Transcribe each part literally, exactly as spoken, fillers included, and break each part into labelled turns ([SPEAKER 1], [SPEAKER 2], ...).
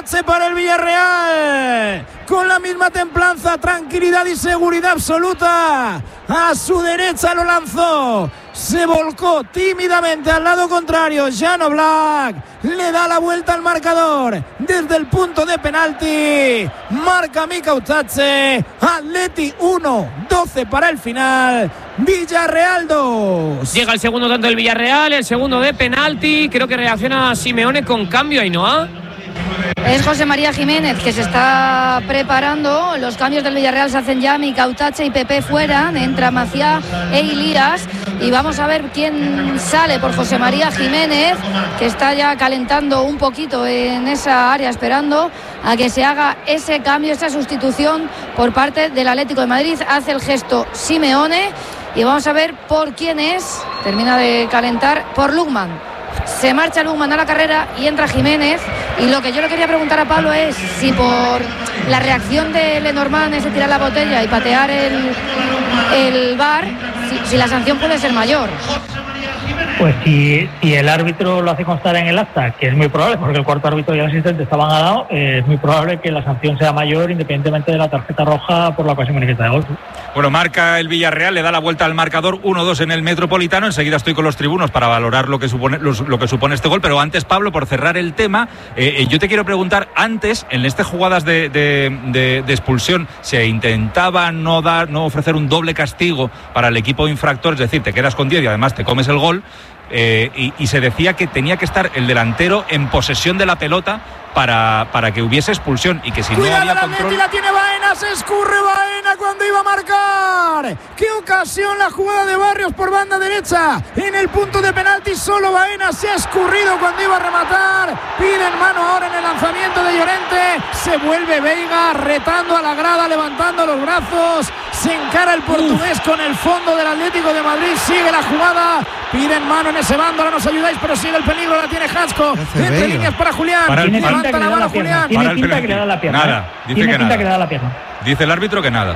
[SPEAKER 1] Utache para el Villarreal, con la misma templanza, tranquilidad y seguridad absoluta. A su derecha lo lanzó, se volcó tímidamente al lado contrario. Jan Oblak le da la vuelta al marcador desde el punto de penalti. Marca Mika Utache. Atleti uno, doce para el final. Villarreal dos.
[SPEAKER 2] Llega el segundo tanto del Villarreal, el segundo de penalti. Creo que reacciona Simeone con cambio, Ainhoa.
[SPEAKER 3] Es José María Jiménez que se está preparando. Los cambios del Villarreal se hacen ya. Mika Utache y Pepe fuera. Entra Maciá e Ilías. Y vamos a ver quién sale por José María Jiménez, que está ya calentando un poquito en esa área, esperando a que se haga ese cambio, esa sustitución por parte del Atlético de Madrid. Hace el gesto Simeone y vamos a ver por quién es. Termina de calentar por Lukman. Se marcha Lukman a la carrera y entra Jiménez. Y lo que yo le quería preguntar a Pablo es si por la reacción de Lenormand, ese tirar la botella y patear el, el V A R, si, si la sanción puede ser mayor.
[SPEAKER 4] Pues si, si el árbitro lo hace constar en el acta, que es muy probable, porque el cuarto árbitro y el asistente estaban a lado, eh, es muy probable que la sanción sea mayor independientemente de la tarjeta roja por la ocasión manifiesta de gol.
[SPEAKER 5] Bueno, marca el Villarreal, le da la vuelta al marcador uno dos en el Metropolitano. Enseguida estoy con los tribunos para valorar lo que supone, lo que supone este gol. Pero antes, Pablo, por cerrar el tema, eh, yo te quiero preguntar, antes, en estas jugadas de, de, de, de expulsión, se intentaba no dar, no ofrecer un doble castigo para el equipo infractor, es decir, te quedas con diez y además te comes el gol. Eh, y, y se decía que tenía que estar el delantero en posesión de la pelota para, para que hubiese expulsión y que si
[SPEAKER 1] Cuidado,
[SPEAKER 5] no había control...
[SPEAKER 1] la tiene Baena, se escurre Baena cuando iba a marcar. ¡Qué ocasión la jugada de Barrios por banda derecha! En el punto de penalti solo Baena se ha escurrido cuando iba a rematar. Piden mano ahora en el lanzamiento de Llorente. Se vuelve Veiga retando a la grada, levantando los brazos. Se encara el portugués Uf. con el fondo del Atlético de Madrid. Sigue la jugada. Piden mano en ese bando, ahora nos ayudáis, pero sigue el peligro, la tiene Hansko. Entre líneas para Julián.
[SPEAKER 5] Para el,
[SPEAKER 4] levanta
[SPEAKER 5] para,
[SPEAKER 4] la mano Julián. Tiene pinta que le da la pierna.
[SPEAKER 5] Nada, dice
[SPEAKER 4] Tiene
[SPEAKER 5] que
[SPEAKER 4] pinta
[SPEAKER 5] nada.
[SPEAKER 4] que le da la pierna.
[SPEAKER 5] Dice el árbitro que nada.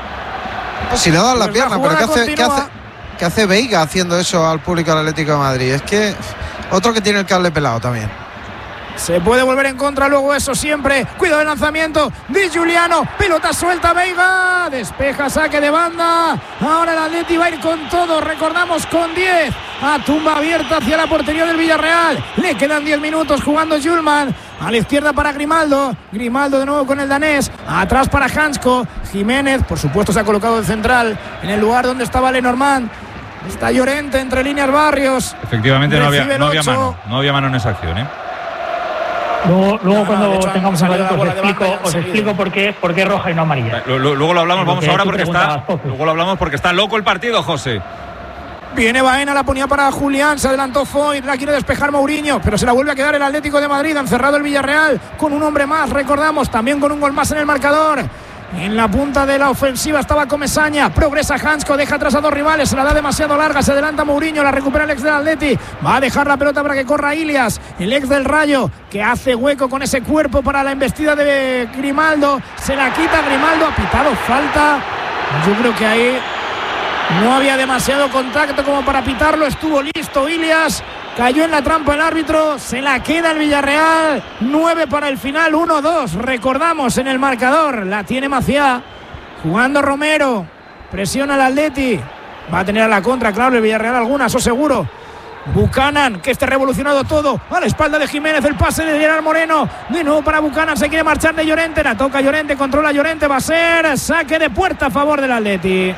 [SPEAKER 6] Pues si le dan la
[SPEAKER 1] pues
[SPEAKER 6] pierna,
[SPEAKER 1] la
[SPEAKER 6] pero ¿qué hace, ¿qué, hace, ¿qué hace Veiga haciendo eso al público del Atlético de Madrid? Es que otro que tiene el cable pelado también.
[SPEAKER 1] Se puede volver en contra luego, eso siempre. Cuidado del lanzamiento de Giuliano. Pelota suelta Veiga. Despeja, saque de banda. Ahora el Atleti va a ir con todo. Recordamos con diez. A tumba abierta hacia la portería del Villarreal. Le quedan diez minutos jugando Julman. A la izquierda para Grimaldo. Grimaldo de nuevo con el danés. Atrás para Hansko. Jiménez, por supuesto, se ha colocado de central en el lugar donde estaba Lenormand. Está Llorente entre líneas Barrios.
[SPEAKER 5] Efectivamente no había, no había mano. No había mano en esa acción, ¿eh?
[SPEAKER 4] Luego, luego
[SPEAKER 1] no,
[SPEAKER 4] cuando
[SPEAKER 1] no, hecho,
[SPEAKER 4] tengamos un ratito os explico,
[SPEAKER 1] banda,
[SPEAKER 4] os explico por qué, por qué roja y no amarilla.
[SPEAKER 5] Luego, luego lo hablamos, vamos ahora porque está.
[SPEAKER 4] José.
[SPEAKER 5] Luego lo hablamos porque está loco el partido, José.
[SPEAKER 1] Viene Baena, la ponía para Julián, se adelantó Foyt, la quiere despejar Mourinho, pero se la vuelve a quedar el Atlético de Madrid. Han cerrado el Villarreal con un hombre más, recordamos, también con un gol más en el marcador. En la punta de la ofensiva estaba Comesaña, progresa Hansko, deja atrás a dos rivales, se la da demasiado larga, se adelanta Mourinho, la recupera el ex del Atleti, va a dejar la pelota para que corra Ilias, el ex del Rayo, que hace hueco con ese cuerpo para la embestida de Grimaldo, se la quita Grimaldo, ha pitado falta. Yo creo que ahí no había demasiado contacto como para pitarlo, estuvo listo Ilias. Cayó en la trampa el árbitro, se la queda el Villarreal, nueve para el final, uno dos, recordamos en el marcador, la tiene Maciá, jugando Romero, presiona al Atleti, va a tener a la contra, claro, el Villarreal alguna, eso seguro. Buchanan, que esté revolucionado todo, a la espalda de Jiménez, el pase de Gerard Moreno, de nuevo para Buchanan, se quiere marchar de Llorente, la toca Llorente, controla Llorente, va a ser saque de puerta a favor del Atleti.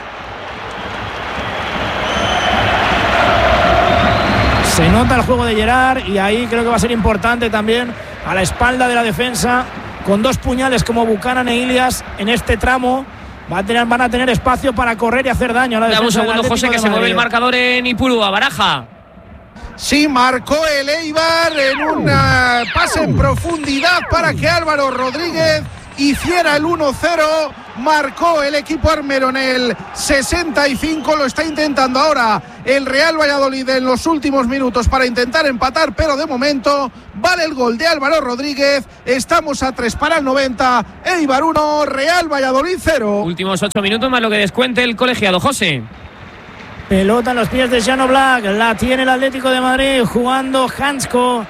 [SPEAKER 1] Se nota el juego de Gerard y ahí creo que va a ser importante también a la espalda de la defensa, con dos puñales como Buchanan e Ilias en este tramo. Va a tener, van a tener espacio para correr y hacer daño a la defensa.
[SPEAKER 2] Dame un segundo, José, que se mueve el marcador en Ipurúa. Baraja.
[SPEAKER 7] Sí, marcó el Eibar en un pase en profundidad para que Álvaro Rodríguez hiciera el uno cero. Marcó el equipo armero en el sesenta y cinco, lo está intentando ahora el Real Valladolid en los últimos minutos para intentar empatar, pero de momento vale el gol de Álvaro Rodríguez. Estamos a tres para el noventa, Eibar uno, Real Valladolid cero.
[SPEAKER 2] Últimos ocho minutos más lo que descuente el colegiado, José.
[SPEAKER 1] Pelota en los pies de Jan Oblak, la tiene el Atlético de Madrid jugando Hansko.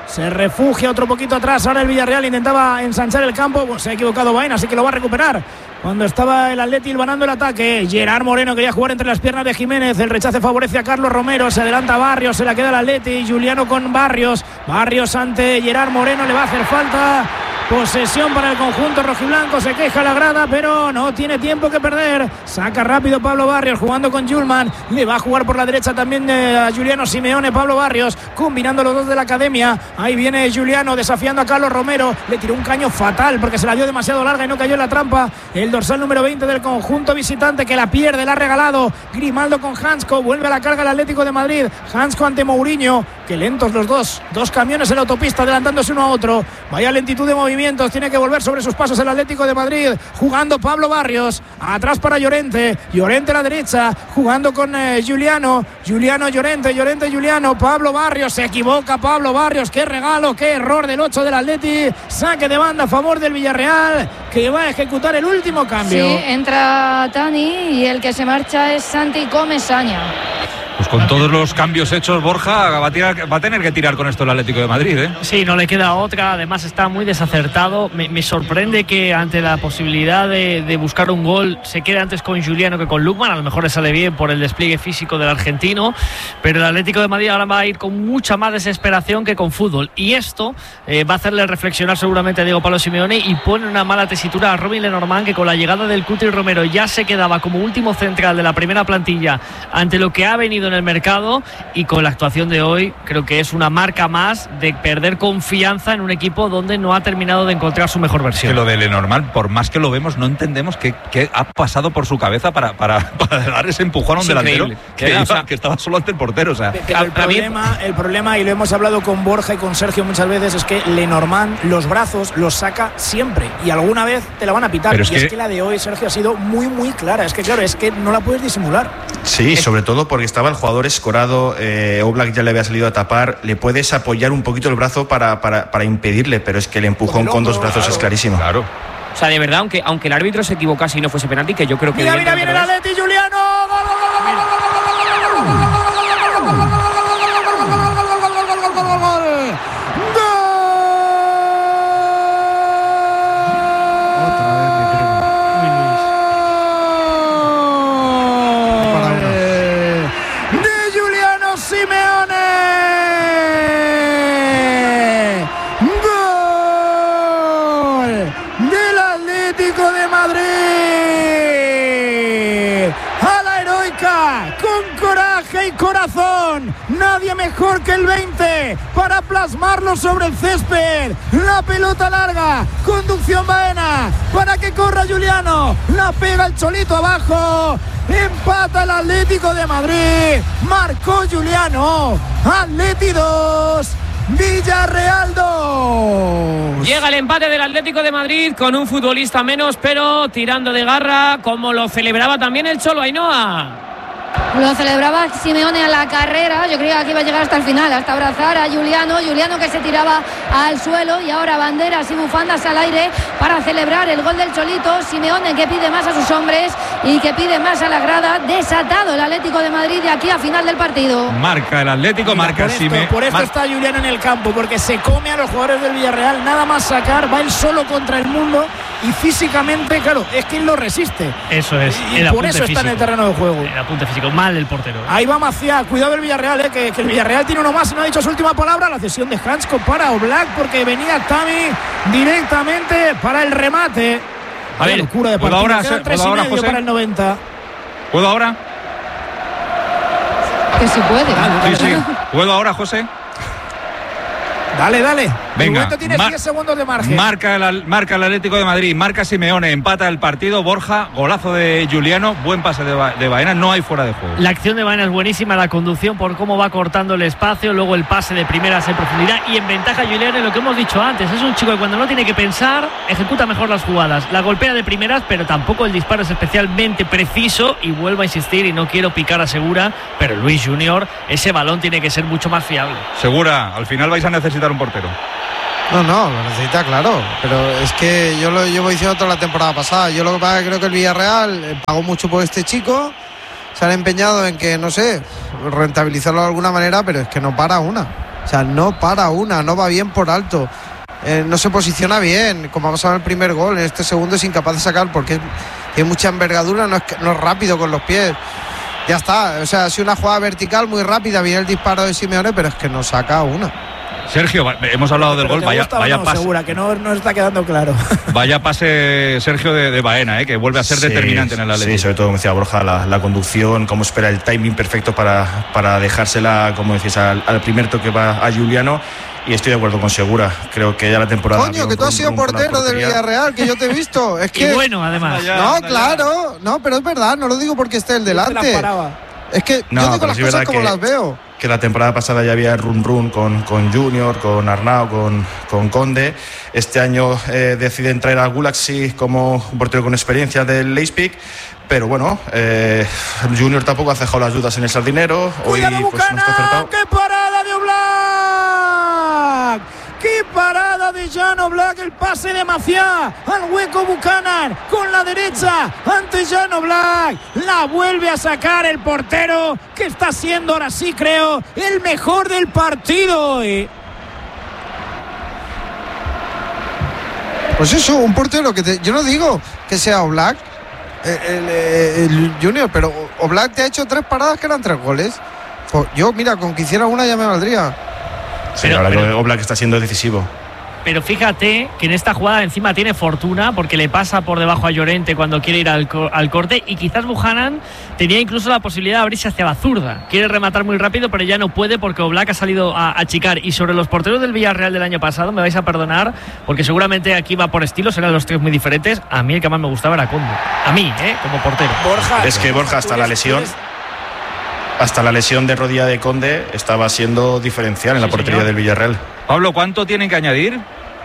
[SPEAKER 1] Se refugia otro poquito atrás. Ahora el Villarreal intentaba ensanchar el campo. Pues se ha equivocado Baena, así que lo va a recuperar. Cuando estaba el Atleti hilvanando el ataque, Gerard Moreno quería jugar entre las piernas de Jiménez. El rechace favorece a Carlos Romero. Se adelanta Barrios, se la queda el Atleti. Juliano con Barrios. Barrios ante Gerard Moreno. Le va a hacer falta. Posesión para el conjunto rojiblanco. Se queja la grada, pero no tiene tiempo que perder. Saca rápido Pablo Barrios jugando con Julman. Le va a jugar por la derecha también a Juliano Simeone. Pablo Barrios combinando los dos de la academia. Ahí viene Juliano desafiando a Carlos Romero. Le tiró un caño fatal porque se la dio demasiado larga y no cayó en la trampa. El dorsal número veinte del conjunto visitante que la pierde, la ha regalado Grimaldo con Hansko. Vuelve a la carga el Atlético de Madrid. Hansko ante Mourinho. Que lentos los dos. Dos camiones en la autopista adelantándose uno a otro. Vaya lentitud de movimiento. Tiene que volver sobre sus pasos el Atlético de Madrid. Jugando Pablo Barrios. Atrás para Llorente. Llorente a la derecha. Jugando con eh, Juliano. Juliano, Llorente. Llorente, Juliano. Pablo Barrios. Se equivoca Pablo Barrios. Qué regalo, qué error del ocho del Atleti. Saque de banda a favor del Villarreal, que va a ejecutar el último cambio.
[SPEAKER 3] Sí, entra Tani y el que se marcha es Santi Comesaña.
[SPEAKER 5] Pues con todos los cambios hechos, Borja va a, tirar, va a tener que tirar con esto el Atlético de Madrid, ¿eh?
[SPEAKER 8] Sí, no le queda otra. Además está muy desacertado. Me, me sorprende que ante la posibilidad de, de buscar un gol se quede antes con Juliano que con Lukman. A lo mejor le sale bien por el despliegue físico del argentino, pero el Atlético de Madrid ahora va a ir con mucha más desesperación que con fútbol. Y esto eh, va a hacerle reflexionar seguramente a Diego Pablo Simeone y pone una mala tesitura a Robin Lenormand, que con la llegada del Cuti Romero ya se quedaba como último central de la primera plantilla ante lo que ha venido en el mercado, y con la actuación de hoy creo que es una marca más de perder confianza en un equipo donde no ha terminado de encontrar su mejor versión.
[SPEAKER 5] Que lo de Lenormand, por más que lo vemos, no entendemos qué, qué ha pasado por su cabeza para, para, para dar ese empujón a un delantero que, iba, o sea, que estaba solo ante el portero. O sea.
[SPEAKER 1] Pero el problema, el problema, y lo hemos hablado con Borja y con Sergio muchas veces, es que Lenormand los brazos los saca siempre y alguna vez te la van a pitar. Pero es y que... es que la de hoy, Sergio, ha sido muy muy clara. Es que claro, es que no la puedes disimular.
[SPEAKER 9] Sí, es... sobre todo porque estaba el jugador escorado, eh, Oblak ya le había salido a tapar. Le puedes apoyar un poquito el brazo para, para, para impedirle, pero es que el empujón con, con dos brazos claro, es clarísimo.
[SPEAKER 5] Claro.
[SPEAKER 2] O sea, de verdad, aunque, aunque el árbitro se equivocase y no fuese penalti, que yo creo que...
[SPEAKER 1] Mira, mira, viene el Atleti, Juliano. ¡Gol, gol, gol, gol, gol, corazón, nadie mejor que el veinte para plasmarlo sobre el césped. La pelota larga, conducción Baena para que corra Juliano, la pega el Cholito abajo, empata el Atlético de Madrid, marcó Juliano. Atleti dos, Villarreal dos.
[SPEAKER 2] Llega el empate del Atlético de Madrid con un futbolista menos, pero tirando de garra, como lo celebraba también el Cholo, Ainhoa.
[SPEAKER 3] Lo celebraba Simeone a la carrera. Yo creía que iba a llegar hasta el final, hasta abrazar a Juliano. Juliano que se tiraba al suelo, y ahora banderas y bufandas al aire para celebrar el gol del Cholito. Simeone que pide más a sus hombres y que pide más a la grada. Desatado el Atlético de Madrid de aquí a final del partido.
[SPEAKER 5] Marca el Atlético, Mira, marca Simeone.
[SPEAKER 1] Por esto Mar- está Juliano en el campo, porque se come a los jugadores del Villarreal. Nada más sacar, va él solo contra el mundo y físicamente, claro, es que él lo resiste.
[SPEAKER 8] Eso es.
[SPEAKER 1] Y por eso físico. Está en el terreno de juego.
[SPEAKER 8] El apunte físico, mal el portero.
[SPEAKER 1] Ahí va Maciá, cuidado el Villarreal, eh, que, que el Villarreal tiene uno más y no ha dicho su última palabra. La cesión de Hansko para Oblak, porque venía Tami directamente para el remate.
[SPEAKER 5] A ver, locura de partido. Ahora,
[SPEAKER 1] Quedan tres y
[SPEAKER 5] ahora,
[SPEAKER 1] medio
[SPEAKER 5] José?
[SPEAKER 1] Para el noventa.
[SPEAKER 5] ¿Puedo ahora?
[SPEAKER 3] Que si puede.
[SPEAKER 5] Sí, sí. ¿Puedo ahora, José?
[SPEAKER 1] Dale, dale.
[SPEAKER 5] Venga,
[SPEAKER 1] tienes
[SPEAKER 5] mar-
[SPEAKER 1] diez segundos de margen.
[SPEAKER 5] Marca el, marca el Atlético de Madrid, marca Simeone, empata el partido. Borja, golazo de Juliano, buen pase de, ba- de Baena, no hay fuera de juego.
[SPEAKER 8] La acción de Baena es buenísima, la conducción por cómo va cortando el espacio, luego el pase de primeras en profundidad y en ventaja Juliano, lo que hemos dicho antes, es un chico que cuando no tiene que pensar ejecuta mejor las jugadas, la golpea de primeras, pero tampoco el disparo es especialmente preciso. Y vuelvo a insistir, y no quiero picar a Segura, pero Luis Junior, ese balón tiene que ser mucho más fiable.
[SPEAKER 5] Segura, al final vais a necesitar un portero.
[SPEAKER 6] No, no, lo necesita, claro. Pero es que yo lo llevo diciendo toda la temporada pasada. Yo lo que pasa es que creo que el Villarreal pagó mucho por este chico. Se han empeñado en que, no sé, rentabilizarlo de alguna manera, pero es que no para una. O sea, no para una, no va bien por alto. Eh, no se posiciona bien, como ha pasado en el primer gol. En este segundo es incapaz de sacar porque tiene mucha envergadura, no es, no es rápido con los pies. Ya está, o sea, ha sido una jugada vertical muy rápida, viene el disparo de Simeone, pero es que no saca una.
[SPEAKER 5] Sergio, hemos hablado del
[SPEAKER 1] ¿Pero
[SPEAKER 5] gol, vaya, vaya
[SPEAKER 1] no,
[SPEAKER 5] pase.
[SPEAKER 1] Segura, que no, no está quedando claro.
[SPEAKER 5] Vaya pase, Sergio, de, de Baena, ¿eh? Que vuelve a ser sí, determinante en el Atlético.
[SPEAKER 9] Sí, sobre todo, como decía Borja, la, la conducción, cómo espera el timing perfecto para, para dejársela, como decís, al, al primer toque va a Giuliano. Y estoy de acuerdo con Segura. Creo que ya la temporada.
[SPEAKER 6] Coño, que tú has sido portero del Villarreal, que yo te he visto. Es que.
[SPEAKER 8] Y bueno, además.
[SPEAKER 6] No, no claro. No, pero es verdad, no lo digo porque esté el delante. Es que
[SPEAKER 9] no,
[SPEAKER 6] yo digo las
[SPEAKER 9] sí
[SPEAKER 6] cosas como
[SPEAKER 9] que,
[SPEAKER 6] las veo.
[SPEAKER 9] Que la temporada pasada ya había run run con, con Junior, con Arnau, con, con Conde. Este año eh, deciden traer a Gulaxi como un portero con experiencia del Leipzig. Pero bueno, eh, Junior tampoco ha cejado las dudas en el Sardinero. Hoy pues, no está acertado.
[SPEAKER 1] ¡Qué parada de Oblak! ¡Qué parada de Jan Oblak! El pase de Maciá al hueco Buchanan con la derecha ante Jan Oblak. La vuelve a sacar el portero, que está siendo ahora sí, creo, el mejor del partido.
[SPEAKER 6] Pues eso, un portero que te, yo no digo que sea Oblak, el, el, el Junior, pero Oblak te ha hecho tres paradas que eran tres goles. Pues yo, mira, con que hiciera una ya me valdría.
[SPEAKER 9] Sí, pero, ahora pero, que Oblak está siendo decisivo.
[SPEAKER 8] Pero fíjate que en esta jugada encima tiene fortuna porque le pasa por debajo a Llorente cuando quiere ir al, al corte, y quizás Buchanan tenía incluso la posibilidad de abrirse hacia la zurda. Quiere rematar muy rápido, pero ya no puede porque Oblak ha salido a achicar. Y sobre los porteros del Villarreal del año pasado, me vais a perdonar porque seguramente aquí va por estilos, eran los tres muy diferentes. A mí el que más me gustaba era Conde. A mí, ¿eh? Como portero.
[SPEAKER 9] Borja, es que Borja hasta la lesión... Hasta la lesión de rodilla de Conde estaba siendo diferencial en sí, la portería señor. del Villarreal.
[SPEAKER 5] Pablo, ¿cuánto tienen que añadir?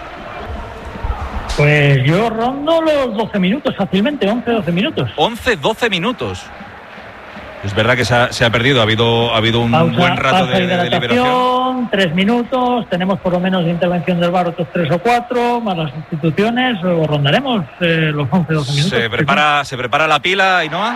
[SPEAKER 4] Pues yo rondo los doce minutos fácilmente, once doce minutos.
[SPEAKER 5] once doce minutos. Es verdad que se ha, se ha perdido, ha habido, ha habido un
[SPEAKER 4] pausa,
[SPEAKER 5] buen rato de, de, de liberación.
[SPEAKER 4] Tres minutos, tenemos por lo menos de intervención del V A R otros tres o cuatro, más las instituciones, o rondaremos eh, los once doce minutos.
[SPEAKER 5] Se prepara, se prepara la pila, Ainhoa.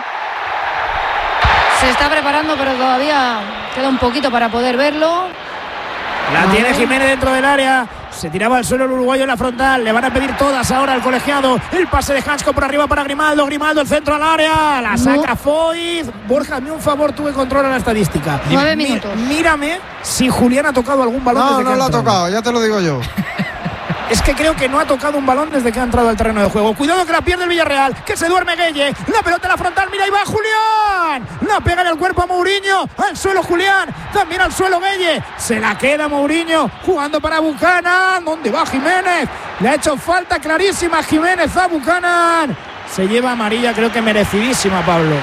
[SPEAKER 3] Se está preparando, pero todavía queda un poquito para poder verlo.
[SPEAKER 1] La tiene Jiménez dentro del área. Se tiraba al suelo el uruguayo en la frontal. Le van a pedir todas ahora al colegiado. El pase de Hansko por arriba para Grimaldo. Grimaldo, el centro al área. La saca Foyt. Borja, hazme un favor, tú que controlas la estadística.
[SPEAKER 3] Nueve minutos.
[SPEAKER 1] Mírame si Julián ha tocado algún balón.
[SPEAKER 6] No,
[SPEAKER 1] desde
[SPEAKER 6] no
[SPEAKER 1] que
[SPEAKER 6] lo ha tocado, ya te lo digo yo.
[SPEAKER 1] Es que creo que no ha tocado un balón desde que ha entrado al terreno de juego. Cuidado que la pierde el Villarreal, que se duerme Gueye. La pelota en la frontal, mira, ahí va Julián. La pega en el cuerpo a Mourinho. Al suelo Julián, también al suelo Gueye. Se la queda Mourinho, jugando para Buchanan. ¿Dónde va Jiménez? Le ha hecho falta clarísima Jiménez a Buchanan. Se lleva amarilla, creo que merecidísima, Pablo.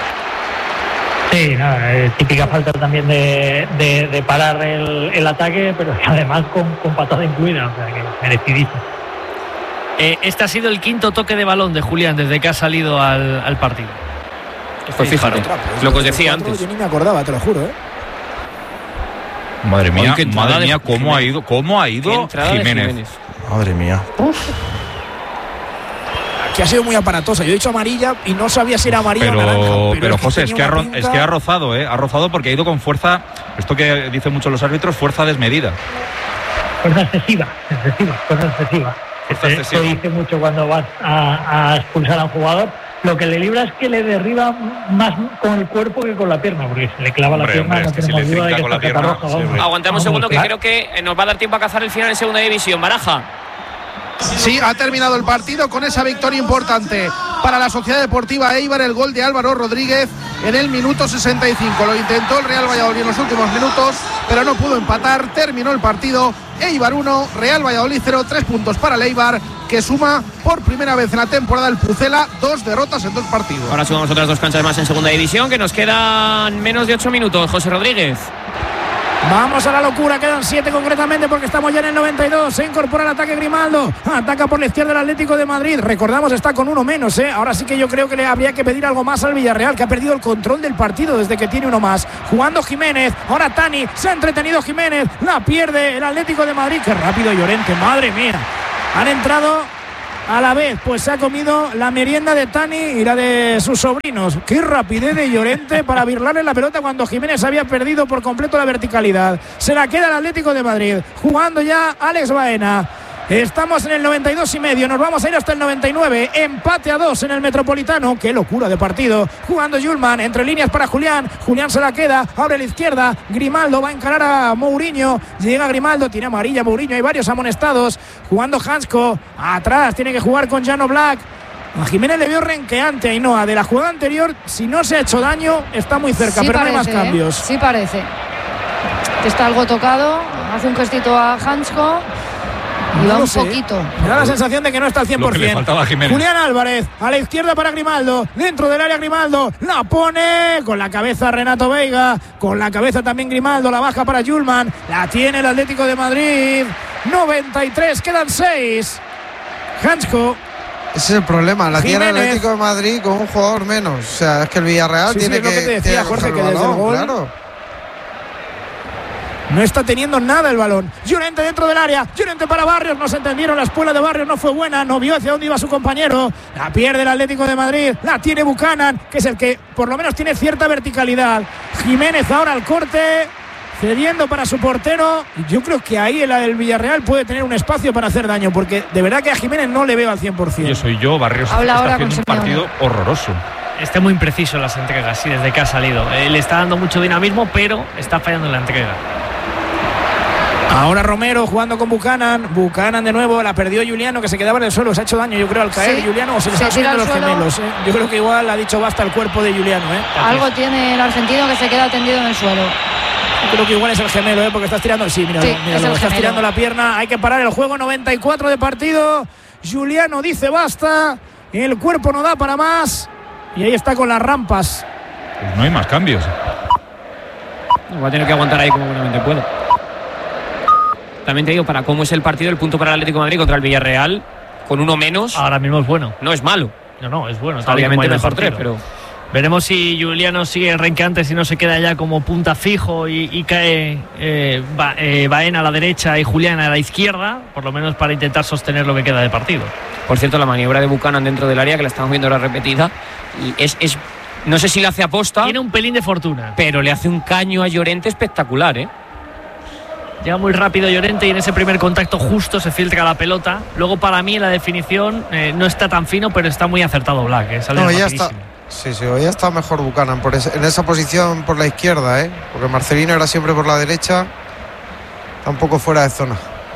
[SPEAKER 4] Sí, nada, eh, típica falta también de, de, de parar el, el ataque, pero además con, con patada incluida, o sea que merecidísimo.
[SPEAKER 8] Eh, este ha sido el quinto toque de balón de Julián desde que ha salido al, al partido.
[SPEAKER 2] Pues fíjate, lo que os decía antes.
[SPEAKER 1] Yo ni me acordaba, te lo juro, ¿eh?
[SPEAKER 5] Madre mía, madre mía, cómo ha ido, cómo ha ido Jiménez.
[SPEAKER 9] Jiménez. Madre mía. Uf.
[SPEAKER 1] Que ha sido muy aparatosa. Yo he dicho amarilla y no sabía si era amarilla
[SPEAKER 5] pero,
[SPEAKER 1] o naranja. Pero,
[SPEAKER 5] pero es que José, es que, ha,
[SPEAKER 1] pinta...
[SPEAKER 5] es que ha rozado, ¿eh? Ha rozado porque ha ido con fuerza, esto que dicen muchos los árbitros, fuerza desmedida.
[SPEAKER 4] Fuerza excesiva, excesiva, fuerza excesiva.
[SPEAKER 5] Fuerza
[SPEAKER 4] Esto
[SPEAKER 5] excesiva.
[SPEAKER 4] dice mucho cuando vas a, a expulsar a un jugador. Lo que le libra es que le derriba más con el cuerpo que con la pierna, porque se le clava
[SPEAKER 5] hombre,
[SPEAKER 4] la pierna,
[SPEAKER 5] hombre,
[SPEAKER 4] no
[SPEAKER 5] es que
[SPEAKER 4] tenemos
[SPEAKER 5] si
[SPEAKER 4] duda de que
[SPEAKER 5] la
[SPEAKER 4] está
[SPEAKER 5] pierna,
[SPEAKER 4] roja.
[SPEAKER 5] sí,
[SPEAKER 4] Vamos.
[SPEAKER 2] Aguantamos un segundo, que
[SPEAKER 4] claro.
[SPEAKER 2] creo que nos va a dar tiempo a cazar el final en segunda división. Baraja.
[SPEAKER 7] Sí, ha terminado el partido con esa victoria importante para la Sociedad Deportiva Eibar. El gol de Álvaro Rodríguez en el minuto sesenta y cinco. Lo intentó el Real Valladolid en los últimos minutos, pero no pudo empatar. Terminó el partido. Eibar uno, Real Valladolid cero. Tres puntos para el Eibar, que suma por primera vez en la temporada el Pucela dos derrotas en dos partidos.
[SPEAKER 2] Ahora sumamos otras dos canchas más en segunda división, que nos quedan menos de ocho minutos. José Rodríguez.
[SPEAKER 1] Vamos a la locura, quedan siete concretamente porque estamos ya en el noventa y dos. Se incorpora el ataque Grimaldo, ataca por la izquierda el Atlético de Madrid. Recordamos, está con uno menos, ¿eh? Ahora sí que yo creo que le habría que pedir algo más al Villarreal, que ha perdido el control del partido desde que tiene uno más. Jugando Jiménez, ahora Tani, se ha entretenido Jiménez, la pierde el Atlético de Madrid. Qué rápido Llorente, madre mía. Han entrado a la vez pues se ha comido la merienda de Tani y la de sus sobrinos. Qué rapidez de Llorente para birlarle la pelota cuando Jiménez había perdido por completo la verticalidad. Se la queda el Atlético de Madrid, jugando ya Alex Baena. Estamos en el noventa y dos y medio, nos vamos a ir hasta el noventa y nueve. Empate a dos en el Metropolitano. Qué locura de partido. Jugando Yulman, entre líneas para Julián. Julián se la queda, abre a la izquierda. Grimaldo va a encarar a Mourinho. Llega Grimaldo, tiene amarilla Mourinho. Hay varios amonestados. Jugando Hansko. Atrás tiene que jugar con Jan Oblak. A Jiménez le vio renqueante a Ainhoa. De la jugada anterior, si no se ha hecho daño, está muy cerca,
[SPEAKER 3] sí
[SPEAKER 1] pero
[SPEAKER 3] parece,
[SPEAKER 1] no hay más cambios.
[SPEAKER 3] ¿eh? Sí parece. Que está algo tocado. Hace un gestito a Hansko. Y va un
[SPEAKER 1] sé.
[SPEAKER 3] poquito.
[SPEAKER 1] Me da la sensación de que no está al cien por ciento. Julián Álvarez, a la izquierda para Grimaldo. Dentro del área Grimaldo. La pone con la cabeza Renato Veiga. Con la cabeza también Grimaldo. La baja para Yulman. La tiene el Atlético de Madrid. noventa y tres, quedan seis. Hansko.
[SPEAKER 6] Ese es el problema. La
[SPEAKER 1] Jiménez.
[SPEAKER 6] tiene el Atlético de Madrid con un jugador menos. O sea, es que el Villarreal
[SPEAKER 1] Sí,
[SPEAKER 6] tiene
[SPEAKER 1] sí, es lo
[SPEAKER 6] que.
[SPEAKER 1] que te decía,
[SPEAKER 6] tiene
[SPEAKER 1] Jorge,
[SPEAKER 6] el
[SPEAKER 1] que desde el
[SPEAKER 6] balón,
[SPEAKER 1] gol-
[SPEAKER 6] Claro.
[SPEAKER 1] No está teniendo nada el balón. Llorente dentro del área. Llorente para Barrios. No se entendieron. La espuela de Barrios no fue buena. No vio hacia dónde iba su compañero. La pierde el Atlético de Madrid. La tiene Buchanan, que es el que por lo menos tiene cierta verticalidad. Jiménez ahora al corte, cediendo para su portero. Yo creo que ahí el, el Villarreal puede tener un espacio para hacer daño, porque de verdad que a Jiménez no le veo al cien por ciento.
[SPEAKER 5] Yo soy yo, Barrios
[SPEAKER 3] Habla
[SPEAKER 5] está
[SPEAKER 3] ahora
[SPEAKER 5] haciendo un
[SPEAKER 3] con
[SPEAKER 5] partido horroroso.
[SPEAKER 8] Está muy impreciso en las entregas, sí, desde que ha salido. Eh, le está dando mucho dinamismo, pero está fallando en la entrega.
[SPEAKER 1] Ahora Romero jugando con Buchanan. Buchanan de nuevo, la perdió Juliano, que se quedaba en el suelo. Se ha hecho daño, yo creo, al caer
[SPEAKER 3] Sí.
[SPEAKER 1] Juliano, o se le
[SPEAKER 3] Se
[SPEAKER 1] están
[SPEAKER 3] tira
[SPEAKER 1] subiendo
[SPEAKER 3] al
[SPEAKER 1] los
[SPEAKER 3] suelo.
[SPEAKER 1] gemelos. ¿eh? Yo creo que igual ha dicho basta el cuerpo de Juliano. ¿eh?
[SPEAKER 3] Algo tiene el argentino que se queda tendido en el suelo.
[SPEAKER 1] Yo creo que igual es el gemelo, ¿eh? Porque estás tirando. Sí, mira,
[SPEAKER 3] Sí,
[SPEAKER 1] mira,
[SPEAKER 3] es el
[SPEAKER 1] estás
[SPEAKER 3] gemelo.
[SPEAKER 1] tirando la pierna. Hay que parar el juego. noventa y cuatro de partido. Juliano dice basta. El cuerpo no da para más. Y ahí está con las rampas.
[SPEAKER 5] Pues no hay más cambios.
[SPEAKER 2] Va a tener que aguantar ahí como buenamente puede. También te digo, para cómo es el partido, el punto para el Atlético de Madrid contra el Villarreal, con uno menos,
[SPEAKER 8] Ahora mismo es bueno.
[SPEAKER 2] no es malo.
[SPEAKER 8] No, no, es bueno. Tal y como
[SPEAKER 2] Obviamente
[SPEAKER 8] ha ido el
[SPEAKER 2] mejor tres,
[SPEAKER 8] partido.
[SPEAKER 2] pero
[SPEAKER 8] Veremos si Juliano sigue renqueante, si no se queda ya como punta fijo y, y cae eh, Ba- eh, Baena a la derecha y Julián a la izquierda, por lo menos para intentar sostener lo que queda de partido.
[SPEAKER 2] por cierto, la maniobra de Buchanan dentro del área, que la estamos viendo ahora repetida, y es, es no sé si la hace aposta,
[SPEAKER 8] Tiene un pelín de fortuna.
[SPEAKER 2] pero le hace un caño a Llorente espectacular, ¿eh?
[SPEAKER 8] Llega muy rápido Llorente y en ese primer contacto justo se filtra la pelota. Luego para mí en la definición eh, no está tan fino, pero está muy acertado Black. Eh, sale
[SPEAKER 6] No, ya
[SPEAKER 8] rapidísimo.
[SPEAKER 6] está. Sí, sí, hoy está mejor Buchanan por ese- en esa posición por la izquierda, ¿eh? Porque Marcelino era siempre por la derecha. Está un poco fuera de zona.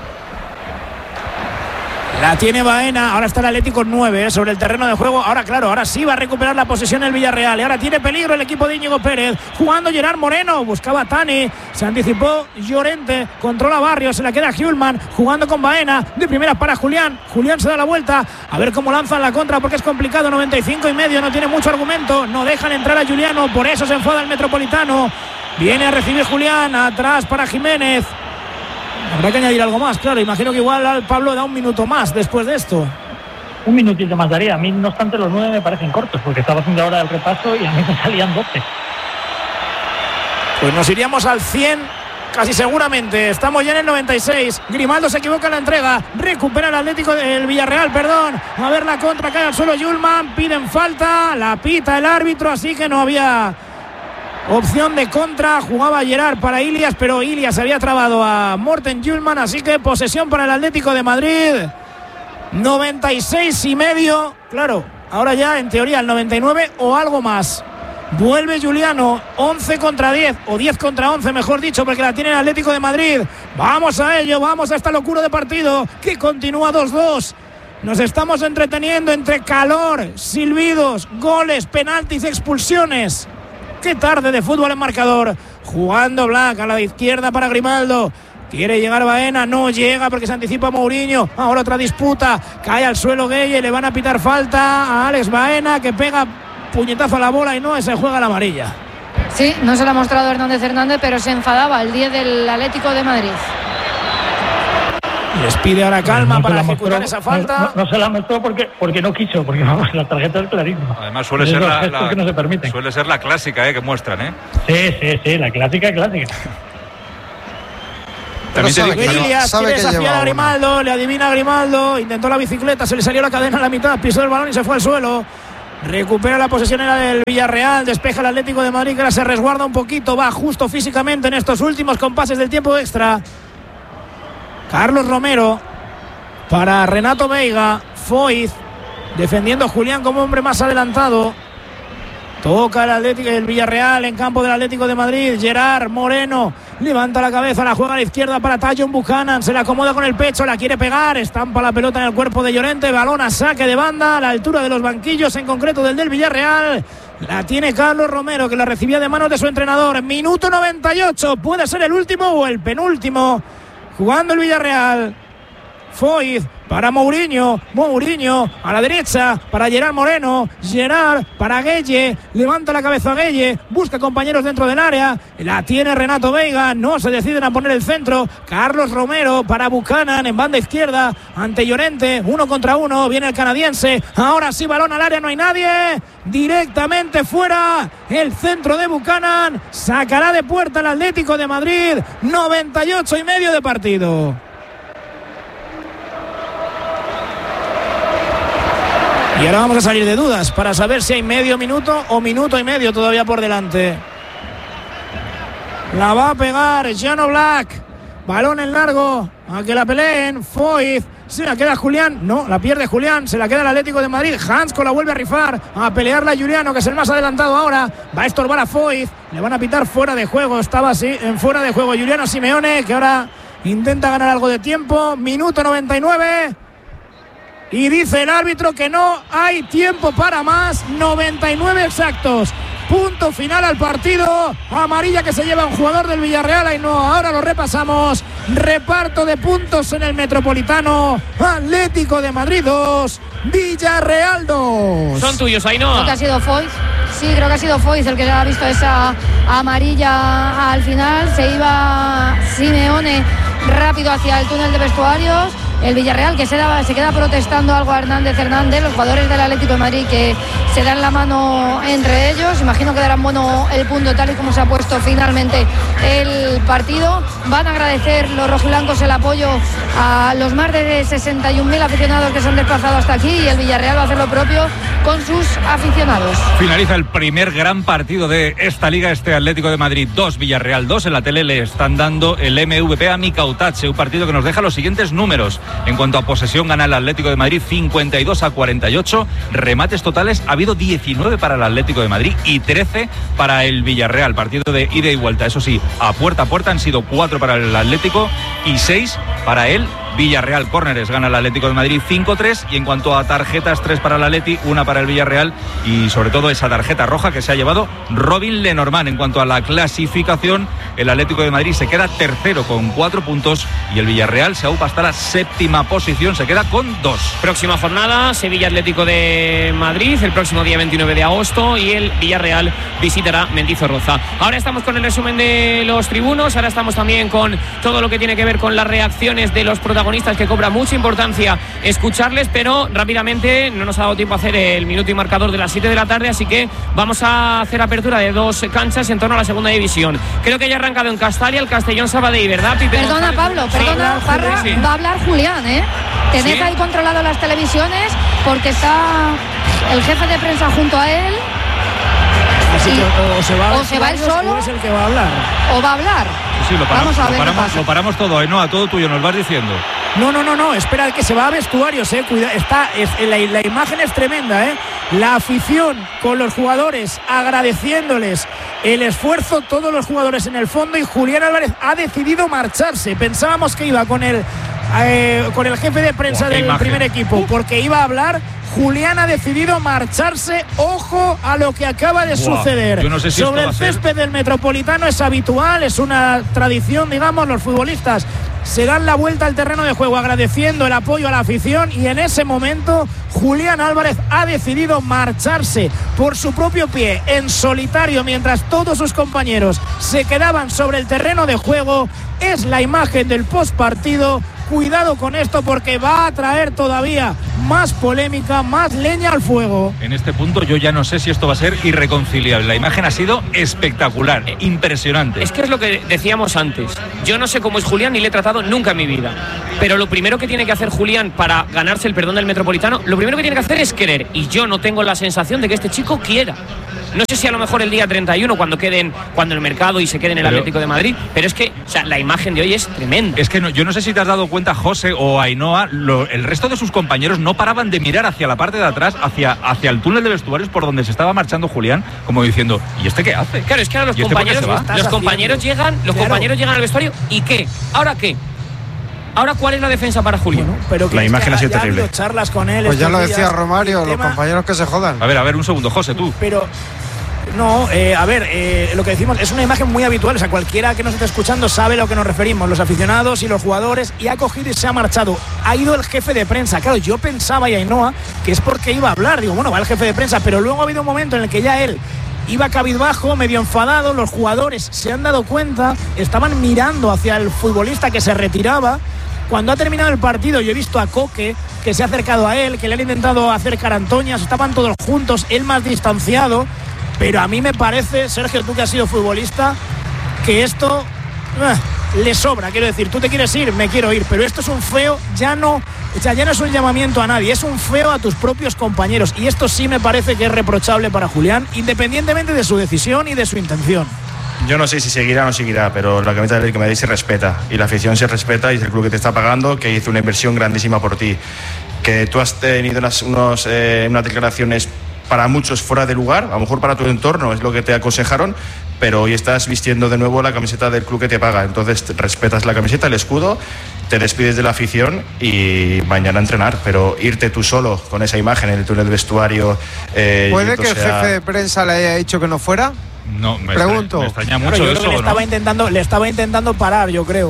[SPEAKER 1] La tiene Baena, ahora está el Atlético nueve ¿eh? sobre el terreno de juego. Ahora, claro, ahora sí va a recuperar la posesión el Villarreal. Y ahora tiene peligro el equipo de Íñigo Pérez. Jugando Gerard Moreno, buscaba a Tani. Se anticipó Llorente, controla Barrios, se la queda Hjulman. Jugando con Baena, de primeras para Julián. Julián se da la vuelta, a ver cómo lanzan la contra, porque es complicado. noventa y cinco y medio, no tiene mucho argumento. No dejan entrar a Juliano, por eso se enfada el Metropolitano. Viene a recibir Julián, atrás para Jiménez. Habrá que añadir algo más, claro. Imagino que igual al Pablo da un minuto más después de esto.
[SPEAKER 4] Un minutito más daría. A mí, no obstante, los nueve me parecen cortos, porque estaba haciendo ahora el repaso y a mí me salían doce.
[SPEAKER 1] Pues nos iríamos al cien, casi seguramente. Estamos ya en el noventa y seis. Grimaldo se equivoca en la entrega. Recupera el Atlético del Villarreal, perdón. A ver la contra, cae al suelo Hjulman. Piden falta, la pita el árbitro, así que no había opción de contra. Jugaba Gerard para Ilias, pero Ilias había trabado a Morten Hjulman, así que posesión para el Atlético de Madrid. noventa y seis y medio. Claro, ahora ya en teoría el noventa y nueve o algo más. Vuelve Juliano, once contra diez, o diez contra once, mejor dicho, porque la tiene el Atlético de Madrid. Vamos a ello, vamos a esta locura de partido que continúa dos dos. Nos estamos entreteniendo entre calor, silbidos, goles, penaltis, expulsiones. Qué tarde de fútbol en marcador. Jugando Black a la izquierda para Grimaldo. Quiere llegar Baena, no llega porque se anticipa Mourinho. Ahora otra disputa, cae al suelo Gueye, le van a pitar falta a Alex Baena, que pega puñetazo a la bola y no, se juega la amarilla.
[SPEAKER 3] Sí, no se la ha mostrado Hernández Hernández, pero se enfadaba el diez del Atlético de Madrid.
[SPEAKER 1] Les pide ahora calma
[SPEAKER 4] No se
[SPEAKER 1] para
[SPEAKER 4] la
[SPEAKER 1] ejecutar
[SPEAKER 4] mostró,
[SPEAKER 1] esa falta.
[SPEAKER 4] No, no, no se la mostró porque, porque no quiso, porque vamos, la tarjeta es clarísima.
[SPEAKER 5] Además suele
[SPEAKER 4] Es
[SPEAKER 5] ser
[SPEAKER 4] los
[SPEAKER 5] la,
[SPEAKER 4] gestos
[SPEAKER 5] la-
[SPEAKER 4] que no se permiten.
[SPEAKER 5] suele ser la clásica, eh, que muestran, ¿eh?
[SPEAKER 4] Sí, sí, sí, la clásica clásica.
[SPEAKER 5] También te digo,
[SPEAKER 1] Ilias quiere desafiar a Grimaldo, le adivina a Grimaldo, intentó la bicicleta, se le salió la cadena a la mitad, pisó el balón y se fue al suelo. Recupera la posesión era del Villarreal, despeja el Atlético de Madrid, que ahora se resguarda un poquito, va justo físicamente en estos últimos compases del tiempo extra. Carlos Romero para Renato Veiga, Foyth defendiendo a Julián como hombre más adelantado. Toca el Atlético, el Villarreal en campo del Atlético de Madrid. Gerard Moreno levanta la cabeza, la juega a la izquierda para Tajon Buchanan, se la acomoda con el pecho, la quiere pegar, estampa la pelota en el cuerpo de Llorente, balón a saque de banda a la altura de los banquillos, en concreto del del Villarreal. La tiene Carlos Romero, que la recibía de manos de su entrenador. Minuto noventa y ocho, puede ser el último o el penúltimo jugando el Villarreal. Foyth para Mourinho, Mourinho a la derecha para Gerard Moreno, Gerard para Gueye, levanta la cabeza Gueye, busca compañeros dentro del área, la tiene Renato Veiga, no se deciden a poner el centro. Carlos Romero para Buchanan en banda izquierda ante Llorente, uno contra uno, viene el canadiense, ahora sí balón al área, no hay nadie, directamente fuera el centro de Buchanan, sacará de puerta el Atlético de Madrid. Noventa y ocho y medio de partido. Y ahora vamos a salir de dudas para saber si hay medio minuto o minuto y medio todavía por delante. La va a pegar Jan Oblak. Balón en largo. A que la peleen. Foyth. Se la queda Julián. No, la pierde Julián. Se la queda el Atlético de Madrid. Hansko la vuelve a rifar. A pelearla Juliano, que es el más adelantado ahora. Va a estorbar a Foyth. Le van a pitar fuera de juego. Estaba así en fuera de juego Juliano Simeone, que ahora intenta ganar algo de tiempo. Minuto noventa y nueve. Y dice el árbitro que no hay tiempo para más. Noventa y nueve exactos. Punto final al partido. Amarilla que se lleva un jugador del Villarreal. Ahí no, ahora lo repasamos. Reparto de puntos en el Metropolitano. Atlético de Madrid dos, Villarreal dos.
[SPEAKER 2] Son tuyos, Ainhoa.
[SPEAKER 3] Creo que ha sido Foyth. Sí, creo que ha sido Foyth el que ha visto esa amarilla al final. Se iba Simeone rápido hacia el túnel de vestuarios. El Villarreal que se, da, se queda protestando algo a Hernández Hernández, los jugadores del Atlético de Madrid que se dan la mano entre ellos. Imagino que darán bueno el punto tal y como se ha puesto finalmente el partido. Van a agradecer los rojiblancos el apoyo a los más de sesenta y un mil aficionados que se han desplazado hasta aquí, y el Villarreal va a hacer lo propio con sus aficionados.
[SPEAKER 5] Finaliza el primer gran partido de esta liga, este Atlético de Madrid dos, Villarreal dos. En la tele le están dando el M V P a Mika Otache, un partido que nos deja los siguientes números. En cuanto a posesión, gana el Atlético de Madrid cincuenta y dos a cuarenta y ocho. Remates totales ha habido diecinueve para el Atlético de Madrid y trece para el Villarreal. Partido de ida y vuelta. Eso sí, a puerta a puerta han sido cuatro para el Atlético y seis para el Villarreal. Córneres gana el Atlético de Madrid cinco tres. Y en cuanto a tarjetas, tres para el Atleti, una para el Villarreal, y sobre todo esa tarjeta roja que se ha llevado Robin Lenormand. En cuanto a la clasificación, el Atlético de Madrid se queda tercero con cuatro puntos y el Villarreal se aupa hasta la séptima posición, se queda con dos.
[SPEAKER 2] Próxima jornada, Sevilla Atlético de Madrid el próximo día veintinueve de agosto, y el Villarreal visitará Mendizorroza. Ahora estamos con el resumen de los tribunos, ahora estamos también con todo lo que tiene que ver con las reacciones de los protagonistas, que cobra mucha importancia escucharles, pero rápidamente no nos ha dado tiempo a hacer el minuto y marcador de las siete de la tarde, así que vamos a hacer apertura de dos canchas en torno a la segunda división. Creo que ya ha arrancado en Castalia el Castellón Sabadell, ¿verdad, Pipe?
[SPEAKER 3] Perdona, Pablo, perdona,
[SPEAKER 2] sí,
[SPEAKER 3] Parra,
[SPEAKER 2] sí.
[SPEAKER 3] va a hablar Julián, ¿eh? Tened ¿Sí? ahí controlado las televisiones, porque está el jefe de prensa junto a él.
[SPEAKER 1] Así que o se va,
[SPEAKER 3] o se va él solo,
[SPEAKER 1] o es el que va a hablar.
[SPEAKER 3] O va a hablar.
[SPEAKER 5] Sí, lo paramos,
[SPEAKER 3] Vamos a ver
[SPEAKER 5] lo paramos, lo paramos todo, ¿eh? No, a todo tuyo, nos vas diciendo.
[SPEAKER 1] No, no, no, no, espera, que se va a vestuarios, eh. Cuida, está, es, la, la imagen es tremenda, eh. La afición con los jugadores agradeciéndoles el esfuerzo, todos los jugadores en el fondo, y Julián Álvarez ha decidido marcharse. Pensábamos que iba con el eh, con el jefe de prensa Buah, del imagen. primer equipo, porque iba a hablar. Julián ha decidido marcharse. Ojo a lo que acaba de Buah, suceder.
[SPEAKER 5] Yo no sé si
[SPEAKER 1] sobre el
[SPEAKER 5] ser...
[SPEAKER 1] césped del Metropolitano. Es habitual, es una tradición, digamos. Los futbolistas se dan la vuelta al terreno de juego agradeciendo el apoyo a la afición, y en ese momento Julián Álvarez ha decidido marcharse por su propio pie, en solitario, mientras todos sus compañeros se quedaban sobre el terreno de juego. Es la imagen del postpartido. Cuidado con esto, porque va a traer todavía más polémica, más leña al fuego.
[SPEAKER 5] En este punto yo ya no sé si esto va a ser irreconciliable. La imagen ha sido espectacular, impresionante.
[SPEAKER 2] Es que es lo que decíamos antes. Yo no sé cómo es Julián ni le he tratado nunca en mi vida. Pero lo primero que tiene que hacer Julián para ganarse el perdón del Metropolitano, lo primero que tiene que hacer es querer. Y yo no tengo la sensación de que este chico quiera. No sé si a lo mejor el día treinta y uno, cuando queden, cuando el mercado y se quede en el pero, Atlético de Madrid, pero es que, o sea, la imagen de hoy es tremenda.
[SPEAKER 5] Es que no, yo no sé si te has dado cuenta, José o Ainhoa, lo, el resto de sus compañeros no paraban de mirar hacia la parte de atrás, hacia, hacia el túnel de vestuarios por donde se estaba marchando Julián, como diciendo, ¿y este qué hace?
[SPEAKER 2] Claro, es que ahora los
[SPEAKER 5] ¿Y este
[SPEAKER 2] compañeros, los compañeros llegan, los claro. compañeros llegan al vestuario, ¿y qué? ¿Ahora qué? Ahora, ¿cuál es la defensa para Julián? Bueno,
[SPEAKER 1] pero
[SPEAKER 9] la imagen ha sido terrible.
[SPEAKER 1] Charlas con él.
[SPEAKER 6] Pues ya lo decía
[SPEAKER 1] días,
[SPEAKER 6] Romario, los tema... compañeros que se jodan.
[SPEAKER 5] A ver, a ver, un segundo, José, tú.
[SPEAKER 1] Pero no, eh, a ver, eh, lo que decimos es una imagen muy habitual. O sea, cualquiera que nos esté escuchando sabe a lo que nos referimos, los aficionados y los jugadores, y ha cogido y se ha marchado. Ha ido el jefe de prensa. Claro, yo pensaba, y Ainhoa, que es porque iba a hablar. Digo, bueno, va el jefe de prensa, pero luego ha habido un momento en el que ya él iba cabizbajo, medio enfadado. Los jugadores se han dado cuenta, estaban mirando hacia el futbolista que se retiraba. Cuando ha terminado el partido, yo he visto a Coque, que se ha acercado a él, que le han intentado hacer carantoñas, estaban todos juntos, él más distanciado. Pero a mí me parece, Sergio, tú que has sido futbolista, que esto eh, le sobra. Quiero decir, tú te quieres ir, me quiero ir, pero esto es un feo, ya no, ya, ya no es un llamamiento a nadie, es un feo a tus propios compañeros. Y esto sí me parece que es reprochable para Julián, independientemente de su decisión y de su intención.
[SPEAKER 9] Yo no sé si seguirá o no seguirá, pero la camiseta del Atlético de Madrid se respeta y la afición se respeta y es el club que te está pagando, que hizo una inversión grandísima por ti. Que tú has tenido unas, unos, eh, unas declaraciones para muchos fuera de lugar, a lo mejor para tu entorno es lo que te aconsejaron, pero hoy estás vistiendo de nuevo la camiseta del club que te paga, entonces respetas la camiseta, el escudo, te despides de la afición y mañana a entrenar, pero irte tú solo con esa imagen en el túnel de vestuario.
[SPEAKER 6] Eh, ¿Puede que el sea... jefe de prensa le haya dicho que no fuera?
[SPEAKER 5] No, me
[SPEAKER 6] pregunto.
[SPEAKER 5] Extraña, me extraña mucho
[SPEAKER 1] claro, yo
[SPEAKER 5] eso,
[SPEAKER 1] creo que le estaba
[SPEAKER 5] ¿no?
[SPEAKER 1] intentando, le estaba intentando parar, yo creo.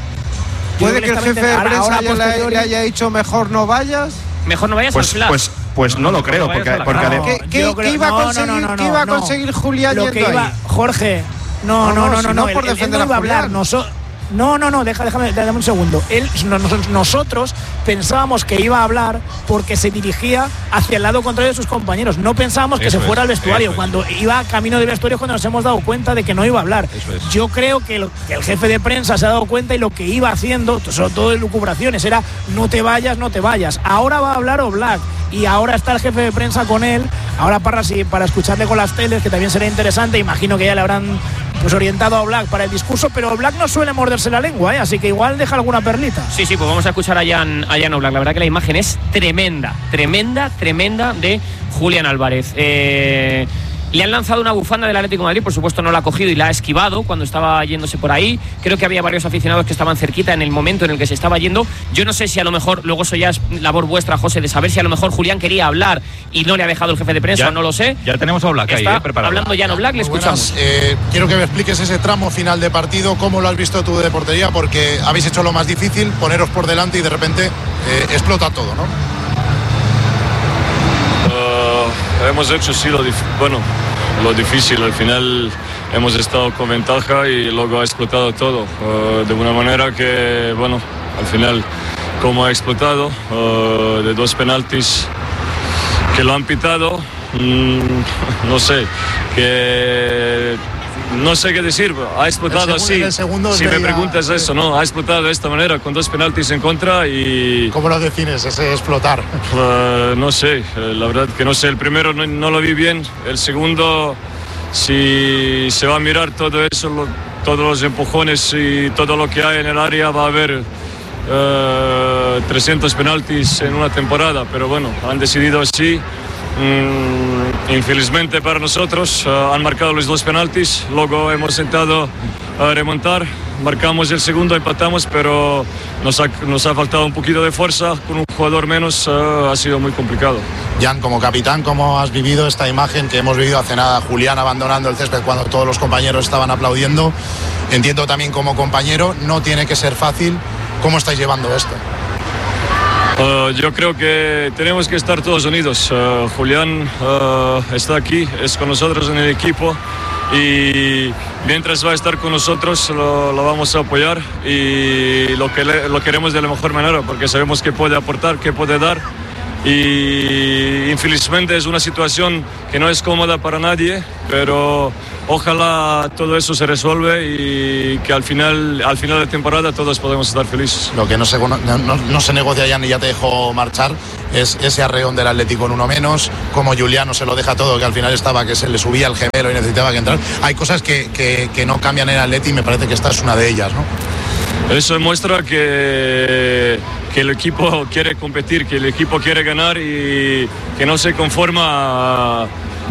[SPEAKER 6] ¿Puede
[SPEAKER 1] yo
[SPEAKER 6] que, que el jefe de prensa ahora, ya le, le haya dicho mejor no vayas?
[SPEAKER 2] Mejor no vayas
[SPEAKER 9] pues,
[SPEAKER 2] al Flash.
[SPEAKER 9] Pues, pues no, no lo creo, porque, porque
[SPEAKER 6] no, ¿Qué, qué, ¿qué iba a conseguir, no, no, no, ¿qué iba a conseguir Julián
[SPEAKER 1] lo
[SPEAKER 6] yendo
[SPEAKER 1] que iba,
[SPEAKER 6] ahí?
[SPEAKER 1] Jorge, no, no, no, no, no, no, no, no por él, defender él no iba a hablar, nosotros. No, no, no, deja, déjame, déjame un segundo. Él, nosotros pensábamos que iba a hablar porque se dirigía hacia el lado contrario de sus compañeros. No pensábamos que
[SPEAKER 5] eso
[SPEAKER 1] se fuera
[SPEAKER 5] es,
[SPEAKER 1] al vestuario. Cuando es. iba camino del vestuario, cuando nos hemos dado cuenta de que no iba a hablar. Yo creo que, lo, que el jefe de prensa se ha dado cuenta y lo que iba haciendo, sobre todo de lucubraciones, era no te vayas, no te vayas. Ahora va a hablar Oblak y ahora está el jefe de prensa con él. Ahora para, para escucharle con las teles, que también será interesante. Imagino que ya le habrán pues orientado a Oblak para el discurso, pero Oblak no suele morderse la lengua, ¿eh? Así que igual deja alguna perlita.
[SPEAKER 2] Sí, sí, pues vamos a escuchar a Jan, a Jan Oblak. La verdad que la imagen es tremenda, tremenda, tremenda de Julián Álvarez. Eh... Le han lanzado una bufanda del Atlético de Madrid, por supuesto no la ha cogido y la ha esquivado cuando estaba yéndose por ahí. Creo que había varios aficionados que estaban cerquita en el momento en el que se estaba yendo. Yo no sé si a lo mejor, luego eso ya es labor vuestra, José, de saber si a lo mejor Julián quería hablar y no le ha dejado el jefe de prensa,
[SPEAKER 5] ya,
[SPEAKER 2] no lo sé.
[SPEAKER 5] Ya tenemos a Oblak ahí, eh, preparado.
[SPEAKER 2] Hablando Jan Oblak, le escuchamos.
[SPEAKER 10] Eh, quiero que me expliques ese tramo final de partido, cómo lo has visto tú de portería, porque habéis hecho lo más difícil, poneros por delante y de repente eh, explota todo, ¿no?
[SPEAKER 11] Uh, hemos hecho sí lo difícil, bueno, lo difícil, al final hemos estado con ventaja y luego ha explotado todo, uh, de una manera que, bueno, al final, como ha explotado, uh, de dos penaltis que lo han pitado, mmm, no sé, que... No sé qué decir, ha explotado así. Si me preguntas eso, no, ha explotado de esta manera, con dos penaltis en contra y...
[SPEAKER 10] ¿Cómo lo defines, ese explotar?
[SPEAKER 11] Uh, no sé, la verdad que no sé. El primero no, no lo vi bien, el segundo, si se va a mirar todo eso, lo, todos los empujones y todo lo que hay en el área, va a haber uh, trescientos penaltis en una temporada, pero bueno, han decidido así. Mm, infelizmente para nosotros uh, han marcado los dos penaltis, luego hemos intentado uh, remontar, marcamos el segundo, empatamos, pero nos ha, nos ha faltado un poquito de fuerza, con un jugador menos uh, ha sido muy complicado.
[SPEAKER 10] Jan, como capitán, ¿cómo has vivido esta imagen que hemos vivido hace nada, Julián abandonando el césped cuando todos los compañeros estaban aplaudiendo? Entiendo también como compañero, no tiene que ser fácil. ¿Cómo estáis llevando esto?
[SPEAKER 11] Uh, yo creo que tenemos que estar todos unidos. Uh, Julián uh, está aquí, es con nosotros en el equipo y mientras va a estar con nosotros lo, lo vamos a apoyar y lo, que le, lo queremos de la mejor manera porque sabemos que puede aportar, que puede dar y infelizmente es una situación que no es cómoda para nadie, pero ojalá todo eso se resuelve y que al final, al final de temporada todos podemos estar felices.
[SPEAKER 10] Lo que no se, no, no, no se negocia ya ni ya te dejó marchar es ese arreón del Atlético en uno menos, como Juliano se lo deja todo, que al final estaba que se le subía el gemelo y necesitaba que entrar. Hay cosas que, que, que no cambian en el Atleti y me parece que esta es una de ellas, ¿no?
[SPEAKER 11] Eso demuestra que, que el equipo quiere competir, que el equipo quiere ganar y que no se conforma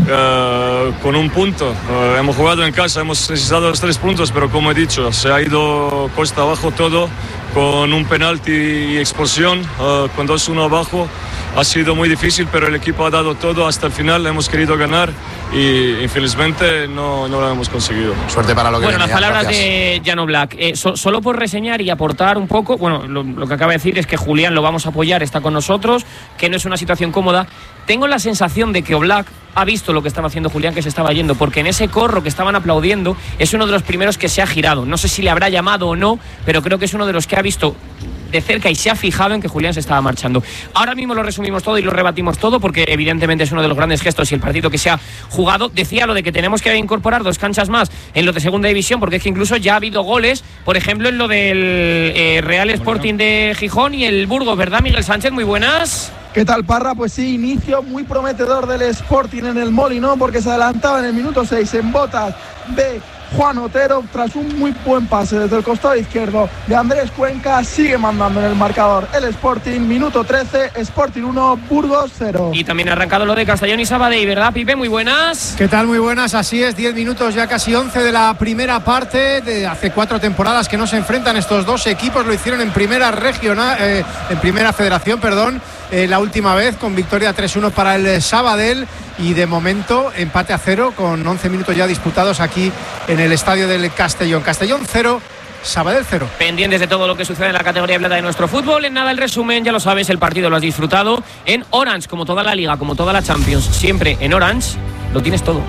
[SPEAKER 11] uh, con un punto. Uh, hemos jugado en casa, hemos necesitado los tres puntos, pero como he dicho, se ha ido costa abajo todo con un penalti y expulsión, uh, con dos uno abajo. Ha sido muy difícil, pero el equipo ha dado todo hasta el final, hemos querido ganar y infelizmente no, no lo hemos conseguido.
[SPEAKER 10] Suerte para lo que
[SPEAKER 2] Bueno,
[SPEAKER 10] viene,
[SPEAKER 2] las palabras
[SPEAKER 10] gracias.
[SPEAKER 2] de Jan Oblak. Eh, so, solo por reseñar y aportar un poco, bueno, lo, lo que acaba de decir es que Julián lo vamos a apoyar, está con nosotros, que no es una situación cómoda. Tengo la sensación de que Oblak ha visto lo que estaba haciendo Julián, que se estaba yendo, porque en ese corro que estaban aplaudiendo es uno de los primeros que se ha girado. No sé si le habrá llamado o no, pero creo que es uno de los que ha visto de cerca y se ha fijado en que Julián se estaba marchando. Ahora mismo lo resumimos todo y lo rebatimos todo porque evidentemente es uno de los grandes gestos y el partido que se ha jugado. Decía lo de que tenemos que incorporar dos canchas más en lo de segunda división, porque es que incluso ya ha habido goles, por ejemplo en lo del eh, Real Sporting de Gijón y el Burgos, ¿verdad, Miguel Sánchez? Muy buenas.
[SPEAKER 12] ¿Qué tal, Parra? Pues sí, inicio muy prometedor del Sporting en el Molinón, porque se adelantaba en el minuto seis en botas de Juan Otero tras un muy buen pase desde el costado izquierdo de Andrés Cuenca. Sigue mandando en el marcador el Sporting, minuto trece, Sporting uno, Burgos cero.
[SPEAKER 2] Y también ha arrancado lo de Castellón y Sabadell, ¿verdad, Pipe? Muy buenas.
[SPEAKER 13] ¿Qué tal? Muy buenas, así es, diez minutos, ya casi once de la primera parte. De hace cuatro temporadas que no se enfrentan estos dos equipos, lo hicieron en primera regional, eh, en primera federación, perdón, eh, la última vez con victoria tres uno para el Sabadell. Y de momento empate a cero con once minutos ya disputados aquí en el estadio del Castellón. Castellón cero, Sabadell cero.
[SPEAKER 2] Pendientes de todo lo que sucede en la categoría de plata de nuestro fútbol. En nada el resumen, ya lo sabes, el partido lo has disfrutado en Orange, como toda la Liga, como toda la Champions. Siempre en Orange lo tienes todo.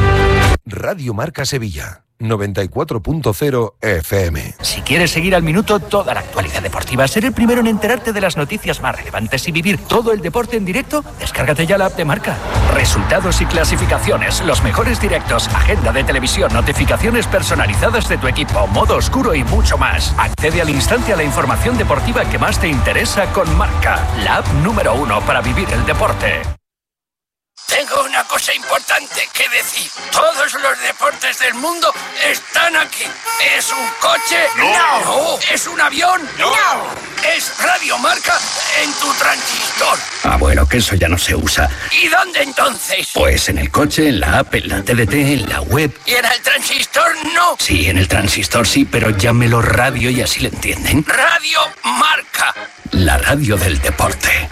[SPEAKER 14] Radio Marca Sevilla, noventa y cuatro punto cero F M.
[SPEAKER 15] Si quieres seguir al minuto toda la actualidad deportiva, ser el primero en enterarte de las noticias más relevantes y vivir todo el deporte en directo, descárgate ya la app de Marca. Resultados y clasificaciones, los mejores directos, agenda de televisión, notificaciones personalizadas de tu equipo, modo oscuro y mucho más. Accede al instante a la información deportiva que más te interesa con Marca, la app número uno para vivir el deporte.
[SPEAKER 16] Tengo una cosa importante que decir. Todos los deportes del mundo están aquí. ¿Es un coche?
[SPEAKER 17] No.
[SPEAKER 16] No. ¿Es un avión?
[SPEAKER 17] No.
[SPEAKER 16] Es Radio Marca en tu transistor.
[SPEAKER 15] Ah, bueno, que eso ya no se usa.
[SPEAKER 16] ¿Y dónde entonces?
[SPEAKER 15] Pues en el coche, en la app, en la T D T, en la web.
[SPEAKER 16] ¿Y en el transistor no?
[SPEAKER 15] Sí, en el transistor sí, pero llámelo radio y así le entienden.
[SPEAKER 16] Radio Marca.
[SPEAKER 15] La radio del deporte.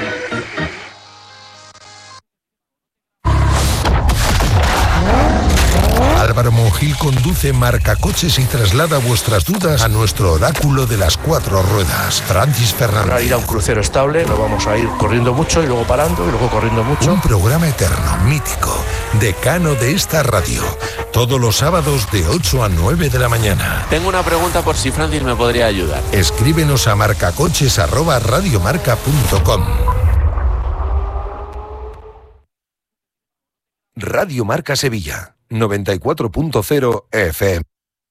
[SPEAKER 14] Álvaro Monjil conduce Marcacoches y traslada vuestras dudas a nuestro oráculo de las cuatro ruedas, Francis Fernández.
[SPEAKER 18] Para ir a un crucero estable, no vamos a ir corriendo mucho y luego parando y luego corriendo mucho.
[SPEAKER 14] Un programa eterno, mítico, decano de esta radio, todos los sábados de ocho a nueve de la mañana.
[SPEAKER 19] Tengo una pregunta por si Francis me podría ayudar.
[SPEAKER 14] Escríbenos a marcacoches arroba radiomarca punto com. Radio Marca Sevilla, noventa y cuatro punto cero F M.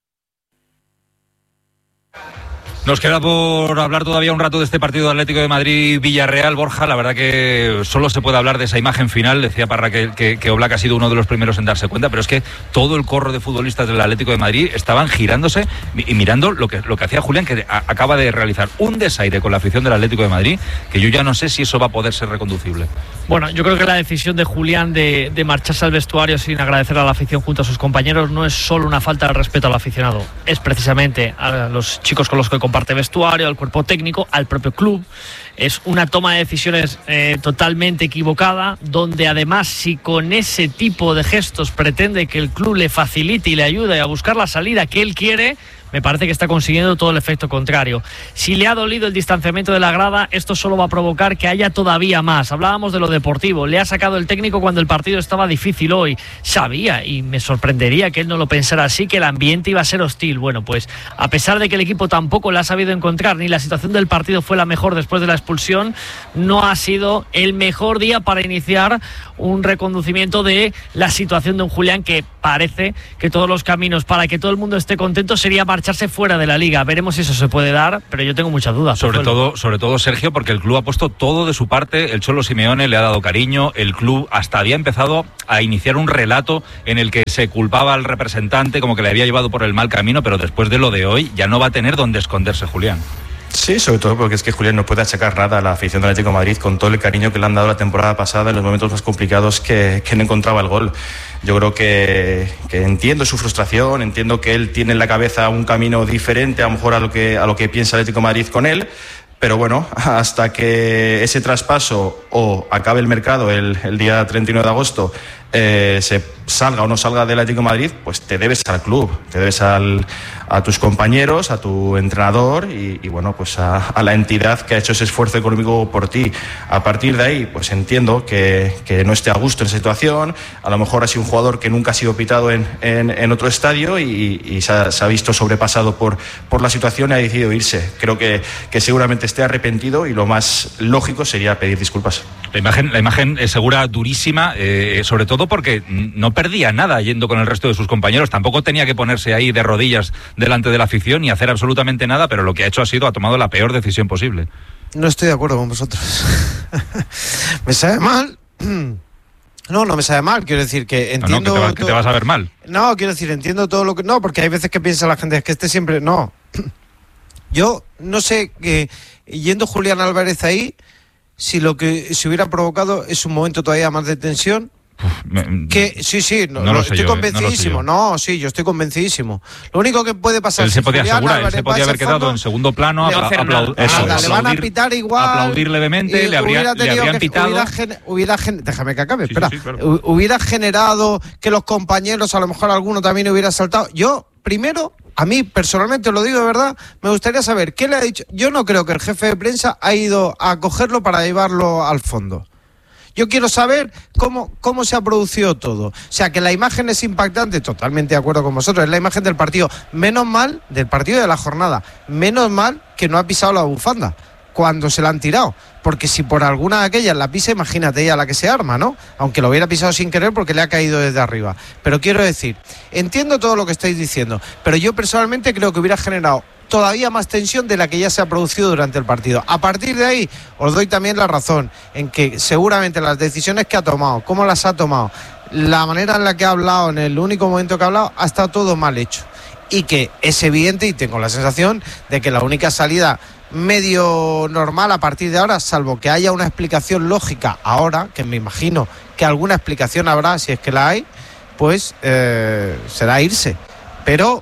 [SPEAKER 5] Nos queda por hablar todavía un rato de este partido de Atlético de Madrid-Villarreal, Borja. La verdad que solo se puede hablar de esa imagen final. Decía Parra que, que, que Oblak ha sido uno de los primeros en darse cuenta, pero es que todo el corro de futbolistas del Atlético de Madrid estaban girándose y mirando lo que, lo que hacía Julián, que a, acaba de realizar un desaire con la afición del Atlético de Madrid, que yo ya no sé si eso va a poder ser reconducible.
[SPEAKER 8] Bueno, yo creo que la decisión de Julián de, de marcharse al vestuario sin agradecer a la afición junto a sus compañeros no es solo una falta de respeto al aficionado, es precisamente a los chicos con los que comparte vestuario, al cuerpo técnico, al propio club. Es una toma de decisiones eh, totalmente equivocada, donde además si con ese tipo de gestos pretende que el club le facilite y le ayude a buscar la salida que él quiere, me parece que está consiguiendo todo el efecto contrario. Si le ha dolido el distanciamiento de la grada, esto solo va a provocar que haya todavía más. Hablábamos de lo deportivo, le ha sacado el técnico cuando el partido estaba difícil hoy. Sabía, y me sorprendería que él no lo pensara así, que el ambiente iba a ser hostil. Bueno, pues a pesar de que el equipo tampoco la ha sabido encontrar, ni la situación del partido fue la mejor después de la expulsión, no ha sido el mejor día para iniciar un reconducimiento de la situación de un Julián que parece que todos los caminos para que todo el mundo esté contento sería marcharse fuera de la liga. Veremos si eso se puede dar, pero yo tengo muchas dudas.
[SPEAKER 5] Sobre todo, sobre todo, Sergio, porque el club ha puesto todo de su parte, el Cholo Simeone le ha dado cariño, el club hasta había empezado a iniciar un relato en el que se culpaba al representante como que le había llevado por el mal camino, pero después de lo de hoy ya no va a tener dónde esconderse Julián.
[SPEAKER 9] Sí, sobre todo porque es que Julián no puede achacar nada a la afición del Atlético de Madrid con todo el cariño que le han dado la temporada pasada en los momentos más complicados que, que no encontraba el gol. Yo creo que, que entiendo su frustración, entiendo que él tiene en la cabeza un camino diferente a lo mejor a lo que, a lo que piensa el Atlético de Madrid con él, pero bueno, hasta que ese traspaso o acabe el mercado el, el día treinta y nueve de agosto, eh, se salga o no salga del Atlético de Madrid, pues te debes al club, te debes al, a tus compañeros, a tu entrenador y, y bueno, pues a, a la entidad que ha hecho ese esfuerzo económico por ti. A partir de ahí, pues entiendo que, que no esté a gusto en esa situación, a lo mejor ha sido un jugador que nunca ha sido pitado en, en, en otro estadio y, y se, ha, se ha visto sobrepasado por, por la situación y ha decidido irse. Creo que, que seguramente esté arrepentido y lo más lógico sería pedir disculpas.
[SPEAKER 5] La imagen, la imagen es segura durísima, eh, sobre todo porque no perdía nada yendo con el resto de sus compañeros, tampoco tenía que ponerse ahí de rodillas delante de la afición ni hacer absolutamente nada, pero lo que ha hecho ha sido, ha tomado la peor decisión posible.
[SPEAKER 6] No estoy de acuerdo con vosotros. Me sabe mal. No, no me sabe mal, quiero decir que entiendo...
[SPEAKER 5] No, no, que, te va, que te vas a ver mal.
[SPEAKER 6] No, quiero decir, entiendo todo lo que... No, porque hay veces que piensa la gente, es que este siempre... No. Yo no sé, que yendo Julián Álvarez ahí, si lo que se hubiera provocado es un momento todavía más de tensión.
[SPEAKER 5] Me,
[SPEAKER 6] que sí, sí, no,
[SPEAKER 5] no lo
[SPEAKER 6] estoy
[SPEAKER 5] sé yo,
[SPEAKER 6] convencidísimo.
[SPEAKER 5] Eh, no, lo
[SPEAKER 6] no, sí, yo estoy convencidísimo. Lo único que puede pasar
[SPEAKER 5] él
[SPEAKER 6] es
[SPEAKER 5] se podía
[SPEAKER 6] Julián
[SPEAKER 5] asegurar,
[SPEAKER 6] Álvarez
[SPEAKER 5] él se podía haber quedado
[SPEAKER 6] fondo,
[SPEAKER 5] en segundo plano,
[SPEAKER 6] le,
[SPEAKER 5] apla, apla,
[SPEAKER 6] eso,
[SPEAKER 5] nada,
[SPEAKER 6] le van a pitar igual,
[SPEAKER 5] aplaudir levemente, le, habría, le habrían
[SPEAKER 6] que,
[SPEAKER 5] pitado.
[SPEAKER 6] Hubiera, gen, hubiera gen, déjame que acabe,
[SPEAKER 5] sí,
[SPEAKER 6] espera.
[SPEAKER 5] sí, sí, claro.
[SPEAKER 6] Hubiera generado que los compañeros, a lo mejor alguno también hubiera saltado. Yo, primero, a mí personalmente, lo digo de verdad, me gustaría saber qué le ha dicho. Yo no creo que el jefe de prensa ha ido a cogerlo para llevarlo al fondo. Yo quiero saber cómo, cómo se ha producido todo. O sea, que la imagen es impactante, totalmente de acuerdo con vosotros, es la imagen del partido. Menos mal, del partido de la jornada, menos mal que no ha pisado la bufanda cuando se la han tirado. Porque si por alguna de aquellas la pisa, imagínate ella la que se arma, ¿no? Aunque lo hubiera pisado sin querer porque le ha caído desde arriba. Pero quiero decir, entiendo todo lo que estáis diciendo, pero yo personalmente creo que hubiera generado todavía más tensión de la que ya se ha producido durante el partido. A partir de ahí, os doy también la razón en que seguramente las decisiones que ha tomado, cómo las ha tomado, la manera en la que ha hablado, en el único momento que ha hablado, ha estado todo mal hecho. Y que es evidente, y tengo la sensación de que la única salida medio normal a partir de ahora, salvo que haya una explicación lógica ahora, que me imagino que alguna explicación habrá, si es que la hay, pues eh, será irse. Pero...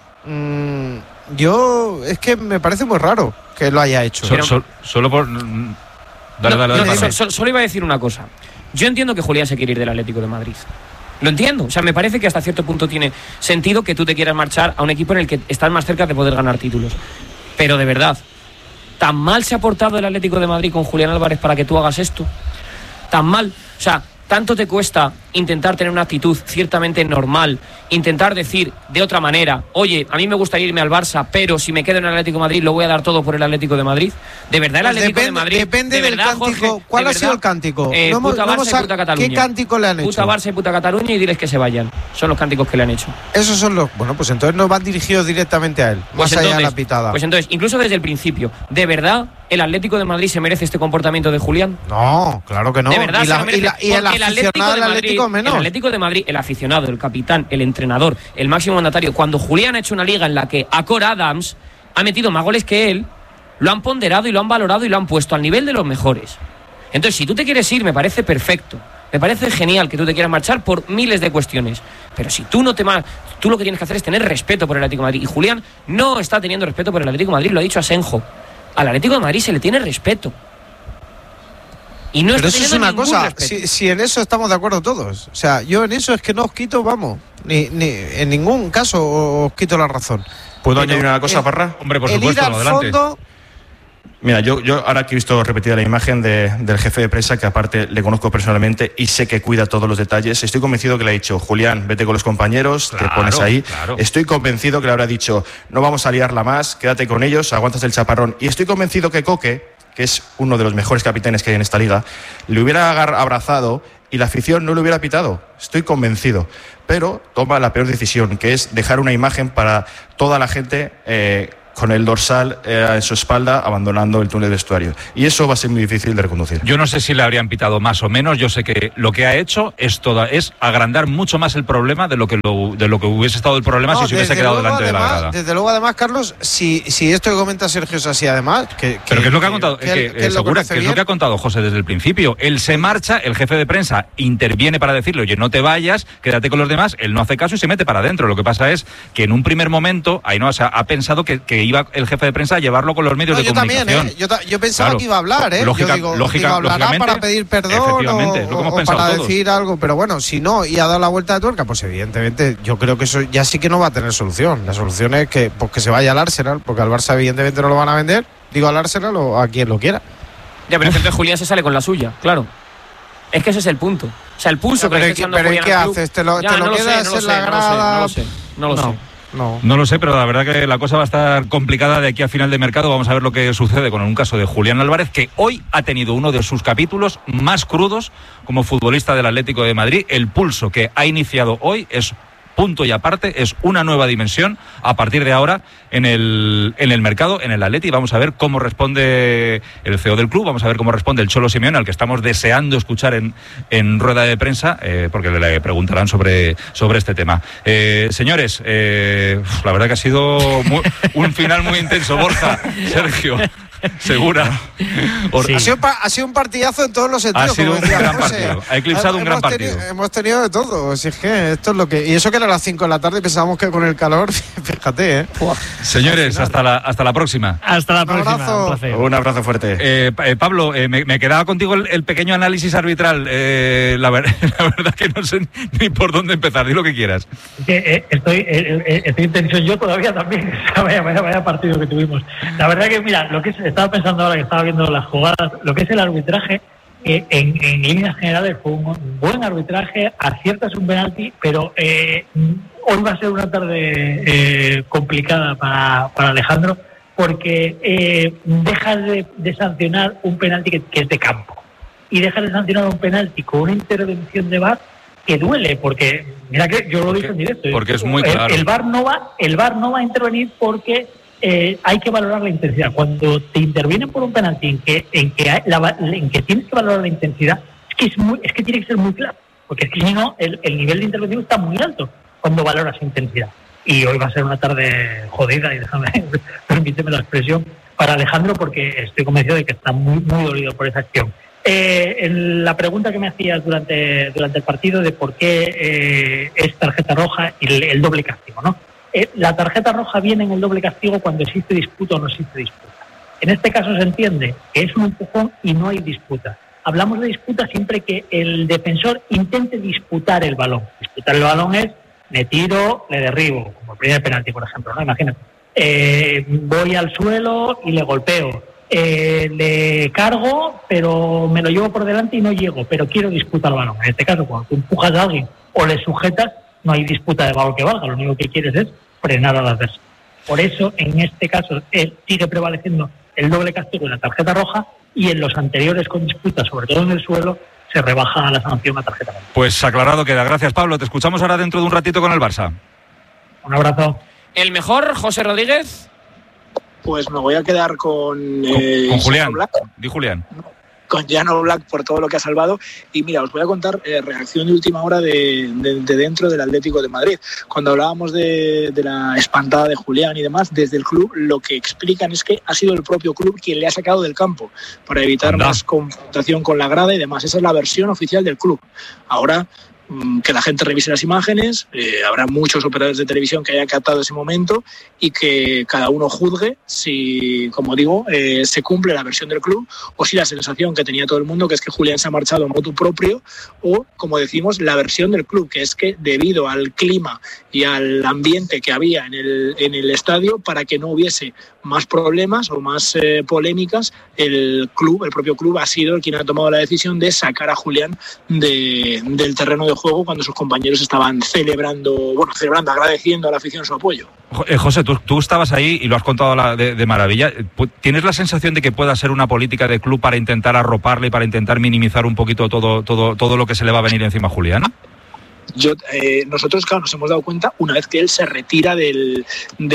[SPEAKER 6] Mmm, yo, es que me parece muy raro que lo haya hecho.
[SPEAKER 5] So, so, solo por... Dale,
[SPEAKER 2] no,
[SPEAKER 5] dale,
[SPEAKER 2] no,
[SPEAKER 5] dale.
[SPEAKER 2] So, so, solo iba a decir una cosa. Yo entiendo que Julián se quiere ir del Atlético de Madrid. Lo entiendo. O sea, me parece que hasta cierto punto tiene sentido que tú te quieras marchar a un equipo en el que estás más cerca de poder ganar títulos. Pero de verdad, ¿tan mal se ha portado el Atlético de Madrid con Julián Álvarez para que tú hagas esto? ¿Tan mal? O sea, ¿tanto te cuesta intentar tener una actitud ciertamente normal, intentar decir de otra manera, oye, a mí me gustaría irme al Barça, pero si me quedo en el Atlético de Madrid lo voy a dar todo por el Atlético de Madrid? ¿De verdad el Atlético
[SPEAKER 6] depende,
[SPEAKER 2] de Madrid?
[SPEAKER 6] Depende
[SPEAKER 2] de
[SPEAKER 6] del
[SPEAKER 2] verdad,
[SPEAKER 6] cántico.
[SPEAKER 2] Jorge,
[SPEAKER 6] ¿Cuál ha
[SPEAKER 2] verdad?
[SPEAKER 6] sido el cántico?
[SPEAKER 2] Eh,
[SPEAKER 6] no
[SPEAKER 2] puta
[SPEAKER 6] no
[SPEAKER 2] Barça y puta Cataluña.
[SPEAKER 6] ¿Qué cántico le han hecho?
[SPEAKER 2] Puta Barça y puta Cataluña y diles que se vayan. Son los cánticos que le han hecho.
[SPEAKER 6] Esos son los... Bueno, pues entonces no van dirigidos directamente a él,
[SPEAKER 2] Pues
[SPEAKER 6] más allá
[SPEAKER 2] entonces,
[SPEAKER 6] de la pitada.
[SPEAKER 2] Pues entonces, incluso desde el principio, ¿de verdad el Atlético de Madrid se merece este comportamiento de Julián?
[SPEAKER 6] No, claro que no.
[SPEAKER 2] De verdad
[SPEAKER 6] y, la,
[SPEAKER 2] se lo merece.
[SPEAKER 6] y, la, y el aficionado del Atlético menos.
[SPEAKER 2] El Atlético de Madrid, el aficionado, el capitán, el entrenador, el máximo mandatario, cuando Julián ha hecho una liga en la que Acor Adams ha metido más goles que él, lo han ponderado y lo han valorado y lo han puesto al nivel de los mejores. Entonces, si tú te quieres ir, me parece perfecto. Me parece genial que tú te quieras marchar por miles de cuestiones. Pero si tú no te mar... tú lo que tienes que hacer es tener respeto por el Atlético de Madrid. Y Julián no está teniendo respeto por el Atlético de Madrid, lo ha dicho Asenjo. Al Atlético de Madrid se le tiene respeto. Y no
[SPEAKER 6] Pero
[SPEAKER 2] está
[SPEAKER 6] eso es
[SPEAKER 2] teniendo
[SPEAKER 6] una
[SPEAKER 2] ningún
[SPEAKER 6] cosa,
[SPEAKER 2] respeto.
[SPEAKER 6] si, si en eso estamos de acuerdo todos. O sea, yo en eso es que no os quito, vamos, ni, ni en ningún caso os quito la razón.
[SPEAKER 9] ¿Puedo
[SPEAKER 6] Pero
[SPEAKER 9] añadir una cosa,
[SPEAKER 6] el-
[SPEAKER 9] Parra?
[SPEAKER 5] Hombre, por
[SPEAKER 6] el
[SPEAKER 5] supuesto,
[SPEAKER 6] ir al
[SPEAKER 5] adelante.
[SPEAKER 6] fondo,
[SPEAKER 9] Mira, yo, yo ahora que he visto repetida la imagen de- del jefe de prensa, que aparte le conozco personalmente y sé que cuida todos los detalles, estoy convencido que le ha dicho: Julián, vete con los compañeros,
[SPEAKER 5] Claro,
[SPEAKER 9] te pones ahí.
[SPEAKER 5] claro.
[SPEAKER 9] Estoy convencido que le habrá dicho: no vamos a liarla más, quédate con ellos, aguantas el chaparrón. Y estoy convencido que Coque, que es uno de los mejores capitanes que hay en esta liga, le hubiera agar- abrazado y la afición no le hubiera pitado. Estoy convencido. Pero toma la peor decisión, que es dejar una imagen para toda la gente eh, con el dorsal eh, en su espalda, abandonando el túnel de vestuario. Y eso va a ser muy difícil de reconducir.
[SPEAKER 5] Yo no sé si le habrían pitado más o menos. Yo sé que lo que ha hecho es toda, es agrandar mucho más el problema de lo que lo, de lo que hubiese estado el problema
[SPEAKER 6] no,
[SPEAKER 5] si se hubiese
[SPEAKER 6] desde
[SPEAKER 5] quedado
[SPEAKER 6] luego,
[SPEAKER 5] delante de la
[SPEAKER 6] además-
[SPEAKER 5] grada.
[SPEAKER 6] Desde luego, además, Carlos, si, si esto que comenta Sergio es así, además, que,
[SPEAKER 5] Pero
[SPEAKER 6] que-
[SPEAKER 5] ¿qué es lo que ha
[SPEAKER 6] que-
[SPEAKER 5] contado?
[SPEAKER 6] que
[SPEAKER 5] Que,
[SPEAKER 6] él- que
[SPEAKER 5] eh,
[SPEAKER 6] él lo
[SPEAKER 5] Segura,
[SPEAKER 6] conoce
[SPEAKER 5] que es lo
[SPEAKER 6] bien.
[SPEAKER 5] que ha contado José desde el principio. Él se marcha, el jefe de prensa interviene para decirle: oye, no te vayas, quédate con los demás. Él no hace caso y se mete para adentro. Lo que pasa es que en un primer momento, ahí no, o sea, ha pensado que, que iba el jefe de prensa a llevarlo con los medios
[SPEAKER 6] No,
[SPEAKER 5] de
[SPEAKER 6] yo también,
[SPEAKER 5] comunicación.
[SPEAKER 6] ¿eh? Yo, ta- yo pensaba
[SPEAKER 5] Claro.
[SPEAKER 6] que iba a hablar, ¿eh?
[SPEAKER 5] Lógica-
[SPEAKER 6] yo digo,
[SPEAKER 5] lógica-
[SPEAKER 6] digo, hablará
[SPEAKER 5] lógicamente,
[SPEAKER 6] para pedir perdón
[SPEAKER 5] efectivamente,
[SPEAKER 6] o,
[SPEAKER 5] es lo que hemos
[SPEAKER 6] o
[SPEAKER 5] pensado
[SPEAKER 6] para
[SPEAKER 5] todos.
[SPEAKER 6] decir algo, pero bueno, si no y ha dado la vuelta de tuerca, pues evidentemente yo creo que eso ya sí que no va a tener solución. La solución es que, pues, que se vaya al Arsenal, porque al Barça evidentemente no lo van a vender, digo al Arsenal o a quien lo quiera.
[SPEAKER 2] Ya, pero es que entonces Julián se sale con la suya, claro. Es que ese es el punto. O sea, el pulso
[SPEAKER 6] Ya,
[SPEAKER 2] que
[SPEAKER 6] pero
[SPEAKER 2] le
[SPEAKER 6] ¿y
[SPEAKER 2] está
[SPEAKER 6] qué-
[SPEAKER 2] echando
[SPEAKER 6] pero ¿y
[SPEAKER 2] Julián
[SPEAKER 6] qué
[SPEAKER 2] al club-
[SPEAKER 6] haces? ¿Te lo-
[SPEAKER 2] Ya,
[SPEAKER 6] te lo
[SPEAKER 2] no lo sé,
[SPEAKER 6] quedas
[SPEAKER 2] no lo
[SPEAKER 6] en
[SPEAKER 2] sé,
[SPEAKER 6] la
[SPEAKER 2] no lo sé,
[SPEAKER 6] grada?
[SPEAKER 2] No lo sé, no lo sé.
[SPEAKER 6] No.
[SPEAKER 5] No lo sé, pero la verdad que la cosa va a estar complicada de aquí a final de mercado. Vamos a ver lo que sucede con un caso de Julián Álvarez, que hoy ha tenido uno de sus capítulos más crudos como futbolista del Atlético de Madrid. El pulso que ha iniciado hoy es punto y aparte, es una nueva dimensión a partir de ahora en el, en el mercado, en el Atleti. Vamos a ver cómo responde el C E O del club, vamos a ver cómo responde el Cholo Simeone, al que estamos deseando escuchar en, en rueda de prensa, eh, porque le preguntarán sobre, sobre este tema. Eh, señores, eh, la verdad que ha sido muy, un final muy intenso. Borja, Sergio, Segura.
[SPEAKER 6] Sí. Ha, sido, pa- ha sido un partidazo en todos los sentidos.
[SPEAKER 5] Ha sido
[SPEAKER 6] como
[SPEAKER 5] un
[SPEAKER 6] decía
[SPEAKER 5] gran
[SPEAKER 6] José.
[SPEAKER 5] partido. Ha eclipsado un
[SPEAKER 6] Hemos
[SPEAKER 5] gran
[SPEAKER 6] tenido-
[SPEAKER 5] partido.
[SPEAKER 6] hemos tenido de todo. Si es que esto es lo que. Y eso que era a las cinco de la tarde y pensábamos que con el calor, fíjate, ¿eh?
[SPEAKER 5] Señores, hasta la, hasta la próxima.
[SPEAKER 8] Hasta la
[SPEAKER 6] Un
[SPEAKER 8] próxima.
[SPEAKER 6] abrazo.
[SPEAKER 8] Un placer.
[SPEAKER 9] Un abrazo fuerte.
[SPEAKER 5] Eh, pa- eh, Pablo, eh, me, me quedaba contigo el, el pequeño análisis arbitral. Eh, la, ver- la verdad que no sé ni por dónde empezar. Di lo que quieras.
[SPEAKER 4] Que, eh, estoy, eh, eh, estoy en tensión yo todavía también. vaya, vaya, vaya partido que tuvimos. La verdad que, mira, lo que es- estaba pensando ahora que estaba viendo las jugadas, lo que es el arbitraje, eh, en, en líneas generales fue un buen arbitraje, aciertas un penalti, pero eh, hoy va a ser una tarde eh, complicada para, para Alejandro, porque eh, dejas de, de sancionar un penalti que, que es de campo y dejas de sancionar un penalti con una intervención de V A R que duele, porque mira que yo lo dije en directo.
[SPEAKER 5] porque es muy
[SPEAKER 4] El-
[SPEAKER 5] claro.
[SPEAKER 4] El, V A R no va, el V A R no va a intervenir porque eh, hay que valorar la intensidad. Cuando te intervienen por un penalti en que en que hay- la va- en que tienes que valorar la intensidad, es que es muy, es que tiene que ser muy claro, porque es que si no el, el nivel de intervención está muy alto cuando valoras intensidad. Y hoy va a ser una tarde jodida, y déjame, permíteme la expresión, para Alejandro, porque estoy convencido de que está muy muy dolido por esa acción. Eh, en la pregunta que me hacías durante, durante el partido de por qué eh, es tarjeta roja y el, el doble castigo, ¿no? Eh, la tarjeta roja viene en el doble castigo cuando existe disputa o no existe disputa. En este caso se entiende que es un empujón y no hay disputa. Hablamos de disputa siempre que el defensor intente disputar el balón. Disputar el balón es me tiro, le derribo, como el primer penalti, por ejemplo, ¿no? Imagínate. Eh, voy al suelo y le golpeo. Eh, le cargo, pero me lo llevo por delante y no llego, pero quiero disputar el balón. En este caso, cuando tú empujas a alguien o le sujetas, no hay disputa de balón que valga, lo único que quieres es frenar al adversario. Por eso, en este caso, él sigue prevaleciendo el doble castigo en la tarjeta roja, y en los anteriores con disputa, sobre todo en el suelo, se rebaja la sanción a tarjeta roja.
[SPEAKER 5] Pues aclarado queda. Gracias, Pablo. Te escuchamos ahora dentro de un ratito con el Barça.
[SPEAKER 4] Un abrazo.
[SPEAKER 2] ¿El mejor, José Rodríguez?
[SPEAKER 17] Pues me voy a quedar con, eh,
[SPEAKER 5] Con Julián.
[SPEAKER 17] Black,
[SPEAKER 5] Di Julián.
[SPEAKER 17] con Jan Black por todo lo que ha salvado. Y mira, os voy a contar eh, reacción de última hora de, de, de dentro del Atlético de Madrid. Cuando hablábamos de, de la espantada de Julián y demás, desde el club lo que explican es que ha sido el propio club quien le ha sacado del campo para evitar
[SPEAKER 5] Anda.
[SPEAKER 17] más confrontación con la grada y demás. Esa es la versión oficial del club. Ahora que la gente revise las imágenes, eh, habrá muchos operadores de televisión que hayan captado ese momento y que cada uno juzgue si, como digo, eh, se cumple la versión del club o si la sensación que tenía todo el mundo, que es que Julián se ha marchado a motu propio, o, como decimos, la versión del club, que es que debido al clima y al ambiente que había en el, en el estadio, para que no hubiese más problemas o más eh, polémicas, el club, el propio club ha sido el quien ha tomado la decisión de sacar a Julián de, del terreno de juego cuando sus compañeros estaban celebrando, bueno, celebrando, agradeciendo a la afición su apoyo.
[SPEAKER 5] José, tú, tú estabas ahí y lo has contado la, de, de maravilla. ¿Tienes la sensación de que pueda ser una política de club para intentar arroparle y para intentar minimizar un poquito todo, todo, todo lo que se le va a venir encima a Julián?
[SPEAKER 17] Yo, eh, nosotros, claro, nos hemos dado cuenta una vez que él se retira del,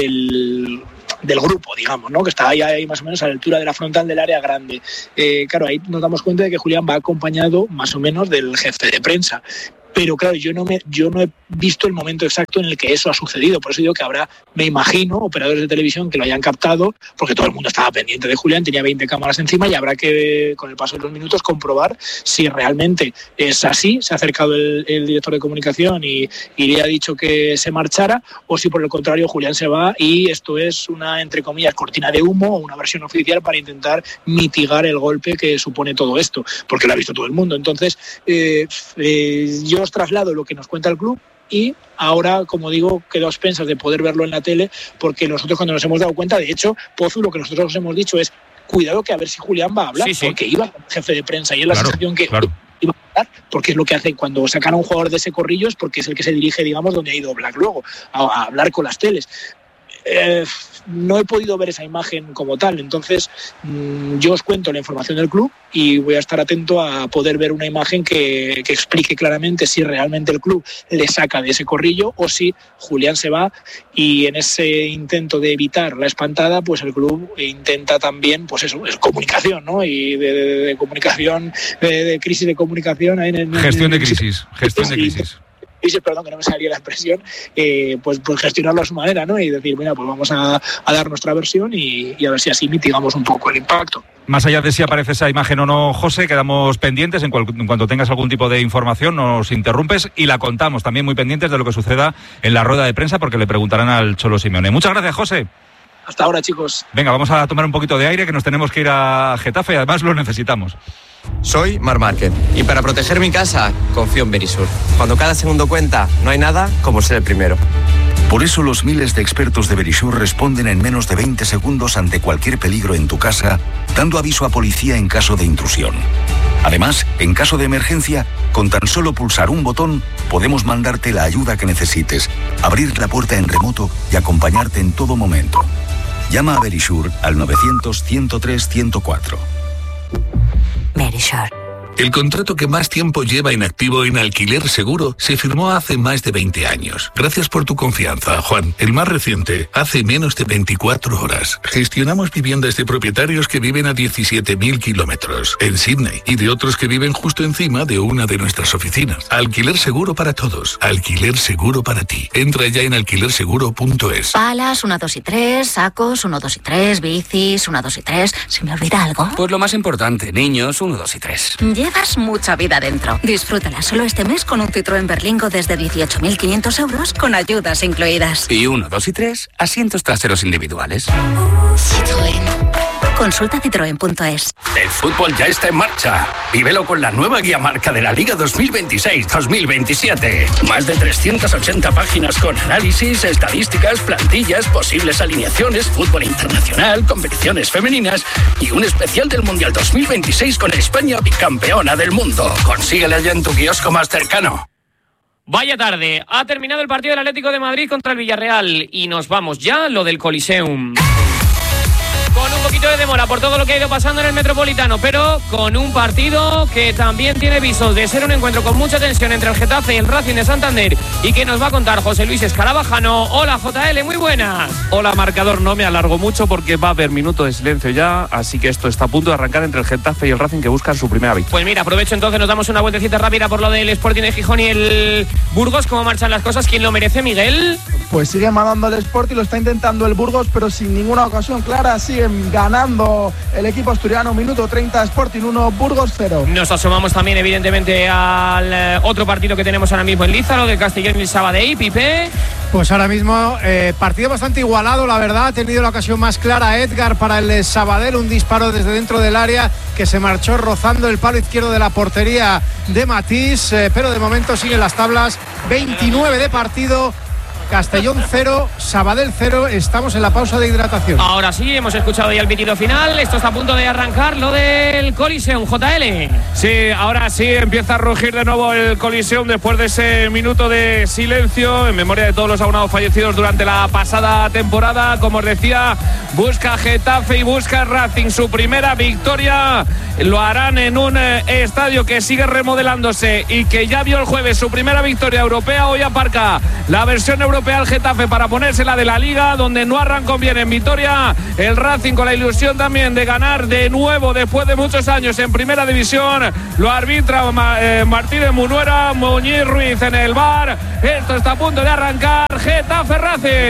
[SPEAKER 17] del, del grupo, digamos, ¿no? Que está ahí, ahí más o menos a la altura de la frontal del área grande. Eh, claro, ahí nos damos cuenta de que Julián va acompañado más o menos del jefe de prensa. Pero claro, yo no me, yo no he visto el momento exacto en el que eso ha sucedido. Por eso digo que habrá, me imagino, operadores de televisión que lo hayan captado, porque todo el mundo estaba pendiente de Julián, tenía veinte cámaras encima y habrá que, con el paso de los minutos, comprobar si realmente es así, se ha acercado el, el director de comunicación y, y le ha dicho que se marchara, o si por el contrario Julián se va y esto es una, entre comillas, cortina de humo o una versión oficial para intentar mitigar el golpe que supone todo esto, porque lo ha visto todo el mundo. Entonces, eh, eh, yo os traslado lo que nos cuenta el club y ahora, como digo, quedo a expensas de poder verlo en la tele, porque nosotros cuando nos hemos dado cuenta, de hecho, Pozu, lo que nosotros os hemos dicho es cuidado que a ver si Julián va a hablar, sí, sí. porque iba como jefe de prensa y es la claro, sensación que claro. iba a hablar, porque es lo que hace cuando sacan a un jugador de ese corrillo, es porque es el que se dirige, digamos, donde ha ido Black luego, a, a hablar con las teles. Eh, no he podido ver esa imagen como tal, entonces mmm, yo os cuento la información del club y voy a estar atento a poder ver una imagen que, que explique claramente si realmente el club le saca de ese corrillo o si Julián se va, y en ese intento de evitar la espantada, pues el club intenta también, pues eso, es comunicación, ¿no? Y de, de, de comunicación, de, de crisis de comunicación. En el,
[SPEAKER 5] gestión
[SPEAKER 17] en,
[SPEAKER 5] de crisis, gestión de crisis.
[SPEAKER 17] Dice, perdón, que no me salía la expresión, eh, pues, pues gestionarlo a su manera, ¿no? Y decir, mira, pues vamos a, a dar nuestra versión y, y a ver si así mitigamos un poco el impacto.
[SPEAKER 5] Más allá de si aparece esa imagen o no, José, quedamos pendientes. En, cual, en cuanto tengas algún tipo de información, nos interrumpes y la contamos. También muy pendientes de lo que suceda en la rueda de prensa, porque le preguntarán al Cholo Simeone. Muchas gracias, José.
[SPEAKER 17] Hasta ahora, chicos.
[SPEAKER 5] Venga, vamos a tomar un poquito de aire, que nos tenemos que ir a Getafe y además lo necesitamos.
[SPEAKER 20] Soy Marc Márquez y para proteger mi casa confío en Verisur. Cuando cada segundo cuenta, no hay nada como ser el primero.
[SPEAKER 21] Por eso los miles de expertos de Verisur responden en menos de veinte segundos ante cualquier peligro en tu casa, dando aviso a policía en caso de intrusión. Además, en caso de emergencia, con tan solo pulsar un botón, podemos mandarte la ayuda que necesites, abrir la puerta en remoto y acompañarte en todo momento. Llama a Verisur al novecientos, ciento tres, ciento cuatro.
[SPEAKER 22] Verisur. El contrato que más tiempo lleva inactivo en Alquiler Seguro se firmó hace más de veinte años. Gracias por tu confianza, Juan. El más reciente, hace menos de veinticuatro horas. Gestionamos viviendas de propietarios que viven a diecisiete mil kilómetros en Sydney y de otros que viven justo encima de una de nuestras oficinas. Alquiler Seguro para todos. Alquiler Seguro para ti. Entra ya en alquiler seguro punto es. Palas, uno, dos y tres, sacos, uno, dos y tres, bicis, uno, dos y tres. ¿Se me olvida algo?
[SPEAKER 23] Pues lo más importante, niños, uno, dos y tres.
[SPEAKER 22] Llevas mucha vida dentro. Disfrútala solo este mes con un Citroën Berlingo desde dieciocho mil quinientos euros con ayudas incluidas.
[SPEAKER 23] Y uno, dos y tres, asientos traseros individuales.
[SPEAKER 22] Citroën. Consulta citroen punto es.
[SPEAKER 16] El fútbol ya está en marcha. Vívelo con la nueva guía marca de la Liga dos mil veintiséis dos mil veintisiete. Más de trescientas ochenta páginas con análisis, estadísticas, plantillas, posibles alineaciones, fútbol internacional, competiciones femeninas y un especial del Mundial dos mil veintiséis con España bicampeona del mundo. Consíguela ya en tu kiosco más cercano.
[SPEAKER 2] Vaya tarde, ha terminado el partido del Atlético de Madrid contra el Villarreal y nos vamos ya a lo del Coliseum. Con un poquito de demora por todo lo que ha ido pasando en el Metropolitano, pero con un partido que también tiene visos de ser un encuentro con mucha tensión entre el Getafe y el Racing de Santander, y que nos va a contar José Luis Escarabajano. Hola, J L, muy buenas.
[SPEAKER 24] Hola, marcador, no me alargo mucho porque va a haber minuto de silencio ya, así que esto está a punto de arrancar entre el Getafe y el Racing, que buscan su primera victoria.
[SPEAKER 2] Pues mira, aprovecho entonces, nos damos una vueltecita rápida por lo del Sporting de Gijón y el Burgos. ¿Cómo marchan las cosas? ¿Quién lo merece, Miguel?
[SPEAKER 12] pues sigue mandando el Sporting, lo está intentando el Burgos, pero sin ninguna ocasión clara. Siguen ganando el equipo asturiano, minuto treinta, Sporting uno, Burgos cero.
[SPEAKER 2] Nos asomamos también evidentemente al eh, otro partido que tenemos ahora mismo en Lízaro, de Castellón y el Sabadell, Pipe.
[SPEAKER 13] Pues ahora mismo eh, partido bastante igualado, la verdad. Ha tenido la ocasión más clara Edgar para el Sabadell, un disparo desde dentro del área que se marchó rozando el palo izquierdo de la portería de Matís, eh, pero de momento siguen las tablas. Veintinueve de partido, Castellón cero, Sabadell cero. Estamos en la pausa de hidratación.
[SPEAKER 2] Ahora sí, hemos escuchado ya el pitido final. Esto está a punto de arrancar, lo del Coliseum, J L.
[SPEAKER 24] Sí, ahora sí empieza a rugir de nuevo el Coliseum después de ese minuto de silencio en memoria de todos los abonados fallecidos durante la pasada temporada. Como os decía, busca Getafe y busca Racing su primera victoria. Lo harán en un eh, estadio que sigue remodelándose y que ya vio el jueves su primera victoria europea. Hoy aparca la versión europea al Getafe para ponérsela de la Liga, donde no arrancó bien en Vitoria. El Racing con la ilusión también de ganar de nuevo después de muchos años en primera división. Lo arbitra eh, Martínez Munuera, Muñiz Ruiz en el V A R. Esto está a punto de arrancar. Getafe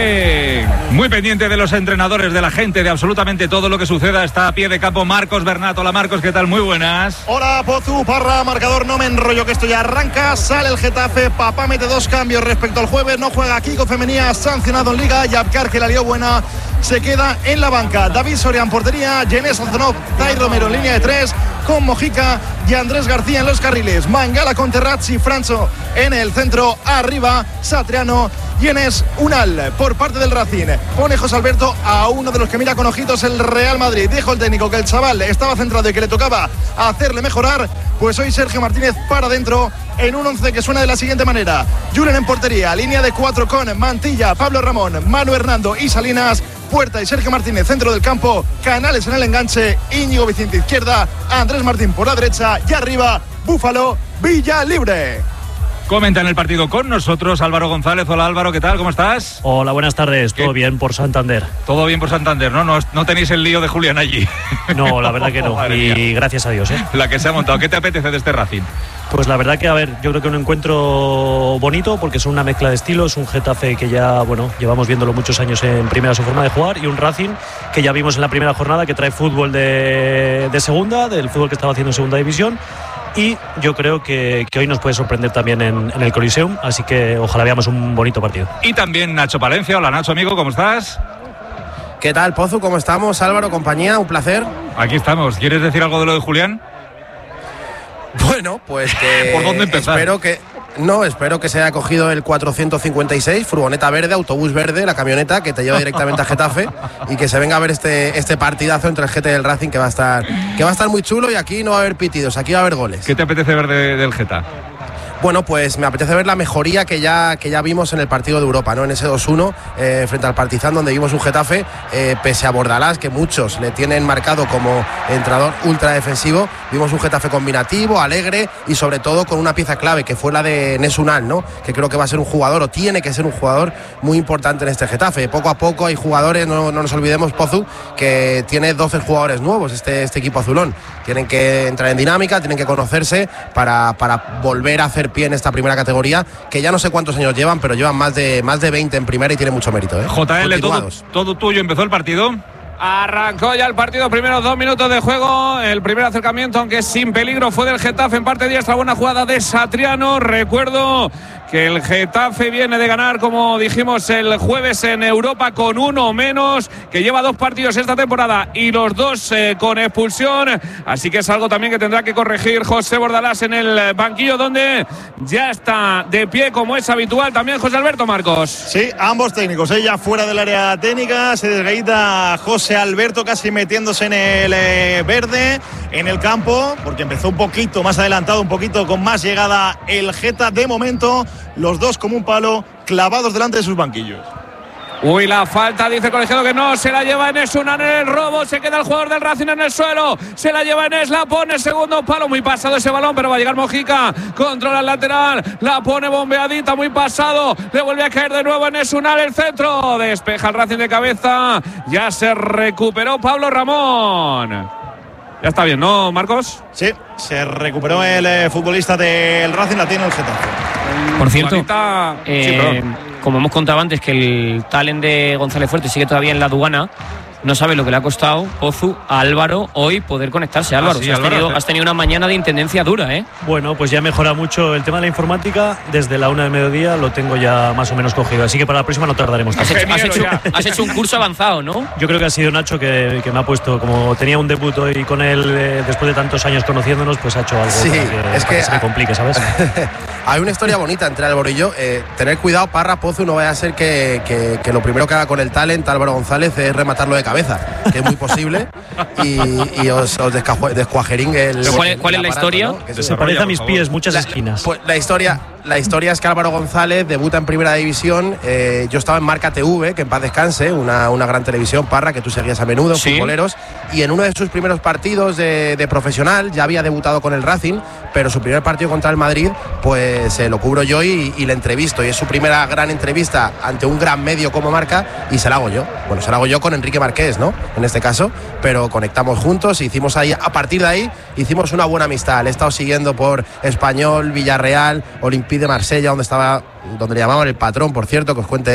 [SPEAKER 24] Racing.
[SPEAKER 5] Muy pendiente de los entrenadores, de la gente, de absolutamente todo lo que suceda. Está a pie de campo Marcos Bernat. Hola Marcos, ¿qué tal? Muy buenas.
[SPEAKER 1] Hola Pozu, Parra, marcador, no me enrollo que esto ya arranca. Sale el Getafe, Papá mete dos cambios respecto al jueves. No juega Kiko Femenía, sancionado en Liga. Yapcar, que la lió buena, se queda en la banca. David Soria en portería, Jenés Ozonov, Tai Romero en línea de tres, con Mojica y Andrés García en los carriles. Mangala con Terrazzi, Francho en el centro, arriba Satriano y Enes Unal por parte del Racing. Pone José Alberto a uno de los que mira con ojitos el Real Madrid. Dijo el técnico que el chaval estaba centrado y que le tocaba hacerle mejorar. Pues hoy Sergio Martínez para adentro en un once que suena de la siguiente manera: Julen en portería, línea de cuatro con Mantilla, Pablo Ramón, Manu Hernando y Salinas. Puerta y Sergio Martínez, centro del campo. Canales en el enganche, Íñigo Vicente izquierda, Andrés Martín por la derecha y arriba Búfalo Villalibre.
[SPEAKER 5] Comenta en el partido con nosotros Álvaro González. Hola Álvaro, ¿qué tal? ¿Cómo estás?
[SPEAKER 3] Hola, buenas tardes. Todo ¿Qué? bien por Santander.
[SPEAKER 5] Todo bien por Santander, ¿no? ¿no? No tenéis el lío de Julián allí.
[SPEAKER 3] No, la verdad que no.
[SPEAKER 5] Madre
[SPEAKER 3] y
[SPEAKER 5] mía.
[SPEAKER 3] Gracias a Dios, ¿eh?
[SPEAKER 5] La que se ha montado. ¿Qué te apetece de este Racing?
[SPEAKER 3] Pues la verdad que, a ver, yo creo que un encuentro bonito porque es una mezcla de estilos. Un Getafe que ya, bueno, llevamos viéndolo muchos años en primera su forma de jugar, y un Racing que ya vimos en la primera jornada que trae fútbol de, de segunda, del fútbol que estaba haciendo en segunda división. Y yo creo que, que hoy nos puede sorprender también en, en el Coliseum, así que ojalá veamos un bonito partido.
[SPEAKER 5] Y también Nacho Palencia. Hola Nacho, amigo, ¿cómo estás?
[SPEAKER 7] ¿Qué tal, Pozu? ¿Cómo estamos? Álvaro, compañía, un placer.
[SPEAKER 5] Aquí estamos. ¿Quieres decir algo de lo de Julián?
[SPEAKER 7] Bueno, pues que
[SPEAKER 5] ¿por dónde empezar?
[SPEAKER 7] Espero que no, espero que se haya cogido el cuatrocientos cincuenta y seis, furgoneta verde, autobús verde, la camioneta que te lleva directamente a Getafe, y que se venga a ver este este partidazo entre el Geta y el Racing, que va a estar que va a estar muy chulo, y aquí no va a haber pitidos, aquí va a haber goles.
[SPEAKER 5] ¿Qué te apetece ver de, del Geta?
[SPEAKER 7] Bueno, pues me apetece ver la mejoría que ya, que ya vimos en el partido de Europa, ¿no? En ese dos uno eh, frente al Partizan, donde vimos un Getafe, eh, pese a Bordalás, que muchos le tienen marcado como entrenador ultra defensivo, vimos un Getafe combinativo, alegre y sobre todo con una pieza clave, que fue la de Enes Unal, ¿no? Que creo que va a ser un jugador, o tiene que ser un jugador muy importante en este Getafe. Poco a poco hay jugadores, no, no nos olvidemos, Pozu, que tiene doce jugadores nuevos este, este equipo azulón. Tienen que entrar en dinámica, tienen que conocerse para, para volver a hacer pie en esta primera categoría, que ya no sé cuántos años llevan, pero llevan más de más de veinte en primera y tiene mucho mérito, ¿eh?
[SPEAKER 5] J L, todo, todo tuyo. ¿Empezó el partido?
[SPEAKER 24] Arrancó ya el partido, primeros dos minutos de juego. El primer acercamiento, aunque sin peligro, fue del Getafe en parte diestra. Buena jugada de Satriano. Recuerdo que el Getafe viene de ganar, como dijimos el jueves, en Europa con uno menos, que lleva dos partidos esta temporada y los dos eh, con expulsión. Así que es algo también que tendrá que corregir José Bordalás en el banquillo, donde ya está de pie, como es habitual, también José Alberto Marcos.
[SPEAKER 1] Sí, ambos técnicos, ella fuera del área técnica, se desgaita José Alberto casi metiéndose en el eh, verde, en el campo, porque empezó un poquito más adelantado, un poquito con más llegada el Geta. De momento, los dos como un palo, clavados delante de sus banquillos.
[SPEAKER 24] Uy, la falta, dice el colegiado que no, se la lleva Enes Unal en el robo, se queda el jugador del Racing en el suelo, se la lleva Enes, la pone, segundo palo, muy pasado ese balón, pero va a llegar Mojica, controla el lateral, la pone bombeadita, muy pasado, le vuelve a caer de nuevo Enes Unal, el centro, despeja el Racing de cabeza, ya se recuperó Pablo Ramón. Ya está bien, ¿no, Marcos?
[SPEAKER 1] Sí, se recuperó el eh, futbolista del Racing, la tiene el Getafe.
[SPEAKER 2] Por cierto,
[SPEAKER 24] Juanita,
[SPEAKER 2] eh,
[SPEAKER 24] sí,
[SPEAKER 2] como hemos contado antes, que el talent de González Fuerte sigue todavía en la aduana. No sabes lo que le ha costado, Pozu, a Álvaro hoy poder conectarse. Álvaro,
[SPEAKER 3] Ah, sí,
[SPEAKER 2] o sea, has,
[SPEAKER 3] Álvaro,
[SPEAKER 2] tenido,
[SPEAKER 3] sí.
[SPEAKER 2] has tenido una mañana de intendencia dura, ¿eh?
[SPEAKER 3] Bueno, pues ya mejora mucho el tema de la informática. Desde la una del mediodía lo tengo ya más o menos cogido. Así que para la próxima no tardaremos
[SPEAKER 2] Has
[SPEAKER 3] tanto.
[SPEAKER 2] hecho, has hecho- has hecho un curso avanzado, ¿no?
[SPEAKER 3] Yo creo que ha sido Nacho que, que me ha puesto, como tenía un debut hoy con él eh, después de tantos años conociéndonos, pues ha hecho algo
[SPEAKER 7] Sí,
[SPEAKER 3] para que,
[SPEAKER 7] es
[SPEAKER 3] para
[SPEAKER 7] que-
[SPEAKER 3] que se me complique, ¿sabes?
[SPEAKER 7] Hay una historia bonita entre Álvaro y yo. Eh, tener cuidado, Parra, Pozu, no vaya a ser que, que- que lo primero que haga con el talent Álvaro González es rematarlo de cabeza, que es muy posible, y, y os, os descaju- descuajeringue el.
[SPEAKER 2] ¿Pero cuál es- cuál es la
[SPEAKER 7] aparato,
[SPEAKER 2] historia?
[SPEAKER 7] ¿no? Que
[SPEAKER 3] Se parece a mis pies, muchas
[SPEAKER 7] La-
[SPEAKER 3] esquinas.
[SPEAKER 7] Pues la historia, la historia es que Álvaro González debuta en Primera División. Eh, yo estaba en Marca T V, que en paz descanse, una, una gran televisión, Parra, que tú seguías a menudo,
[SPEAKER 2] Sí.
[SPEAKER 7] futboleros. Y en uno de sus primeros partidos de, de profesional ya había debutado con el Racing, pero su primer partido contra el Madrid, pues eh, lo cubro yo y, y le entrevisto. Y es su primera gran entrevista ante un gran medio como Marca, y se la hago yo. Bueno, se la hago yo con Enrique Marqués, ¿no? En este caso, pero conectamos juntos, hicimos ahí, a partir de ahí, hicimos una buena amistad. Le he estado siguiendo por Español, Villarreal, Olympique de Marsella, donde estaba, donde le llamaban el patrón, por cierto, que os cuente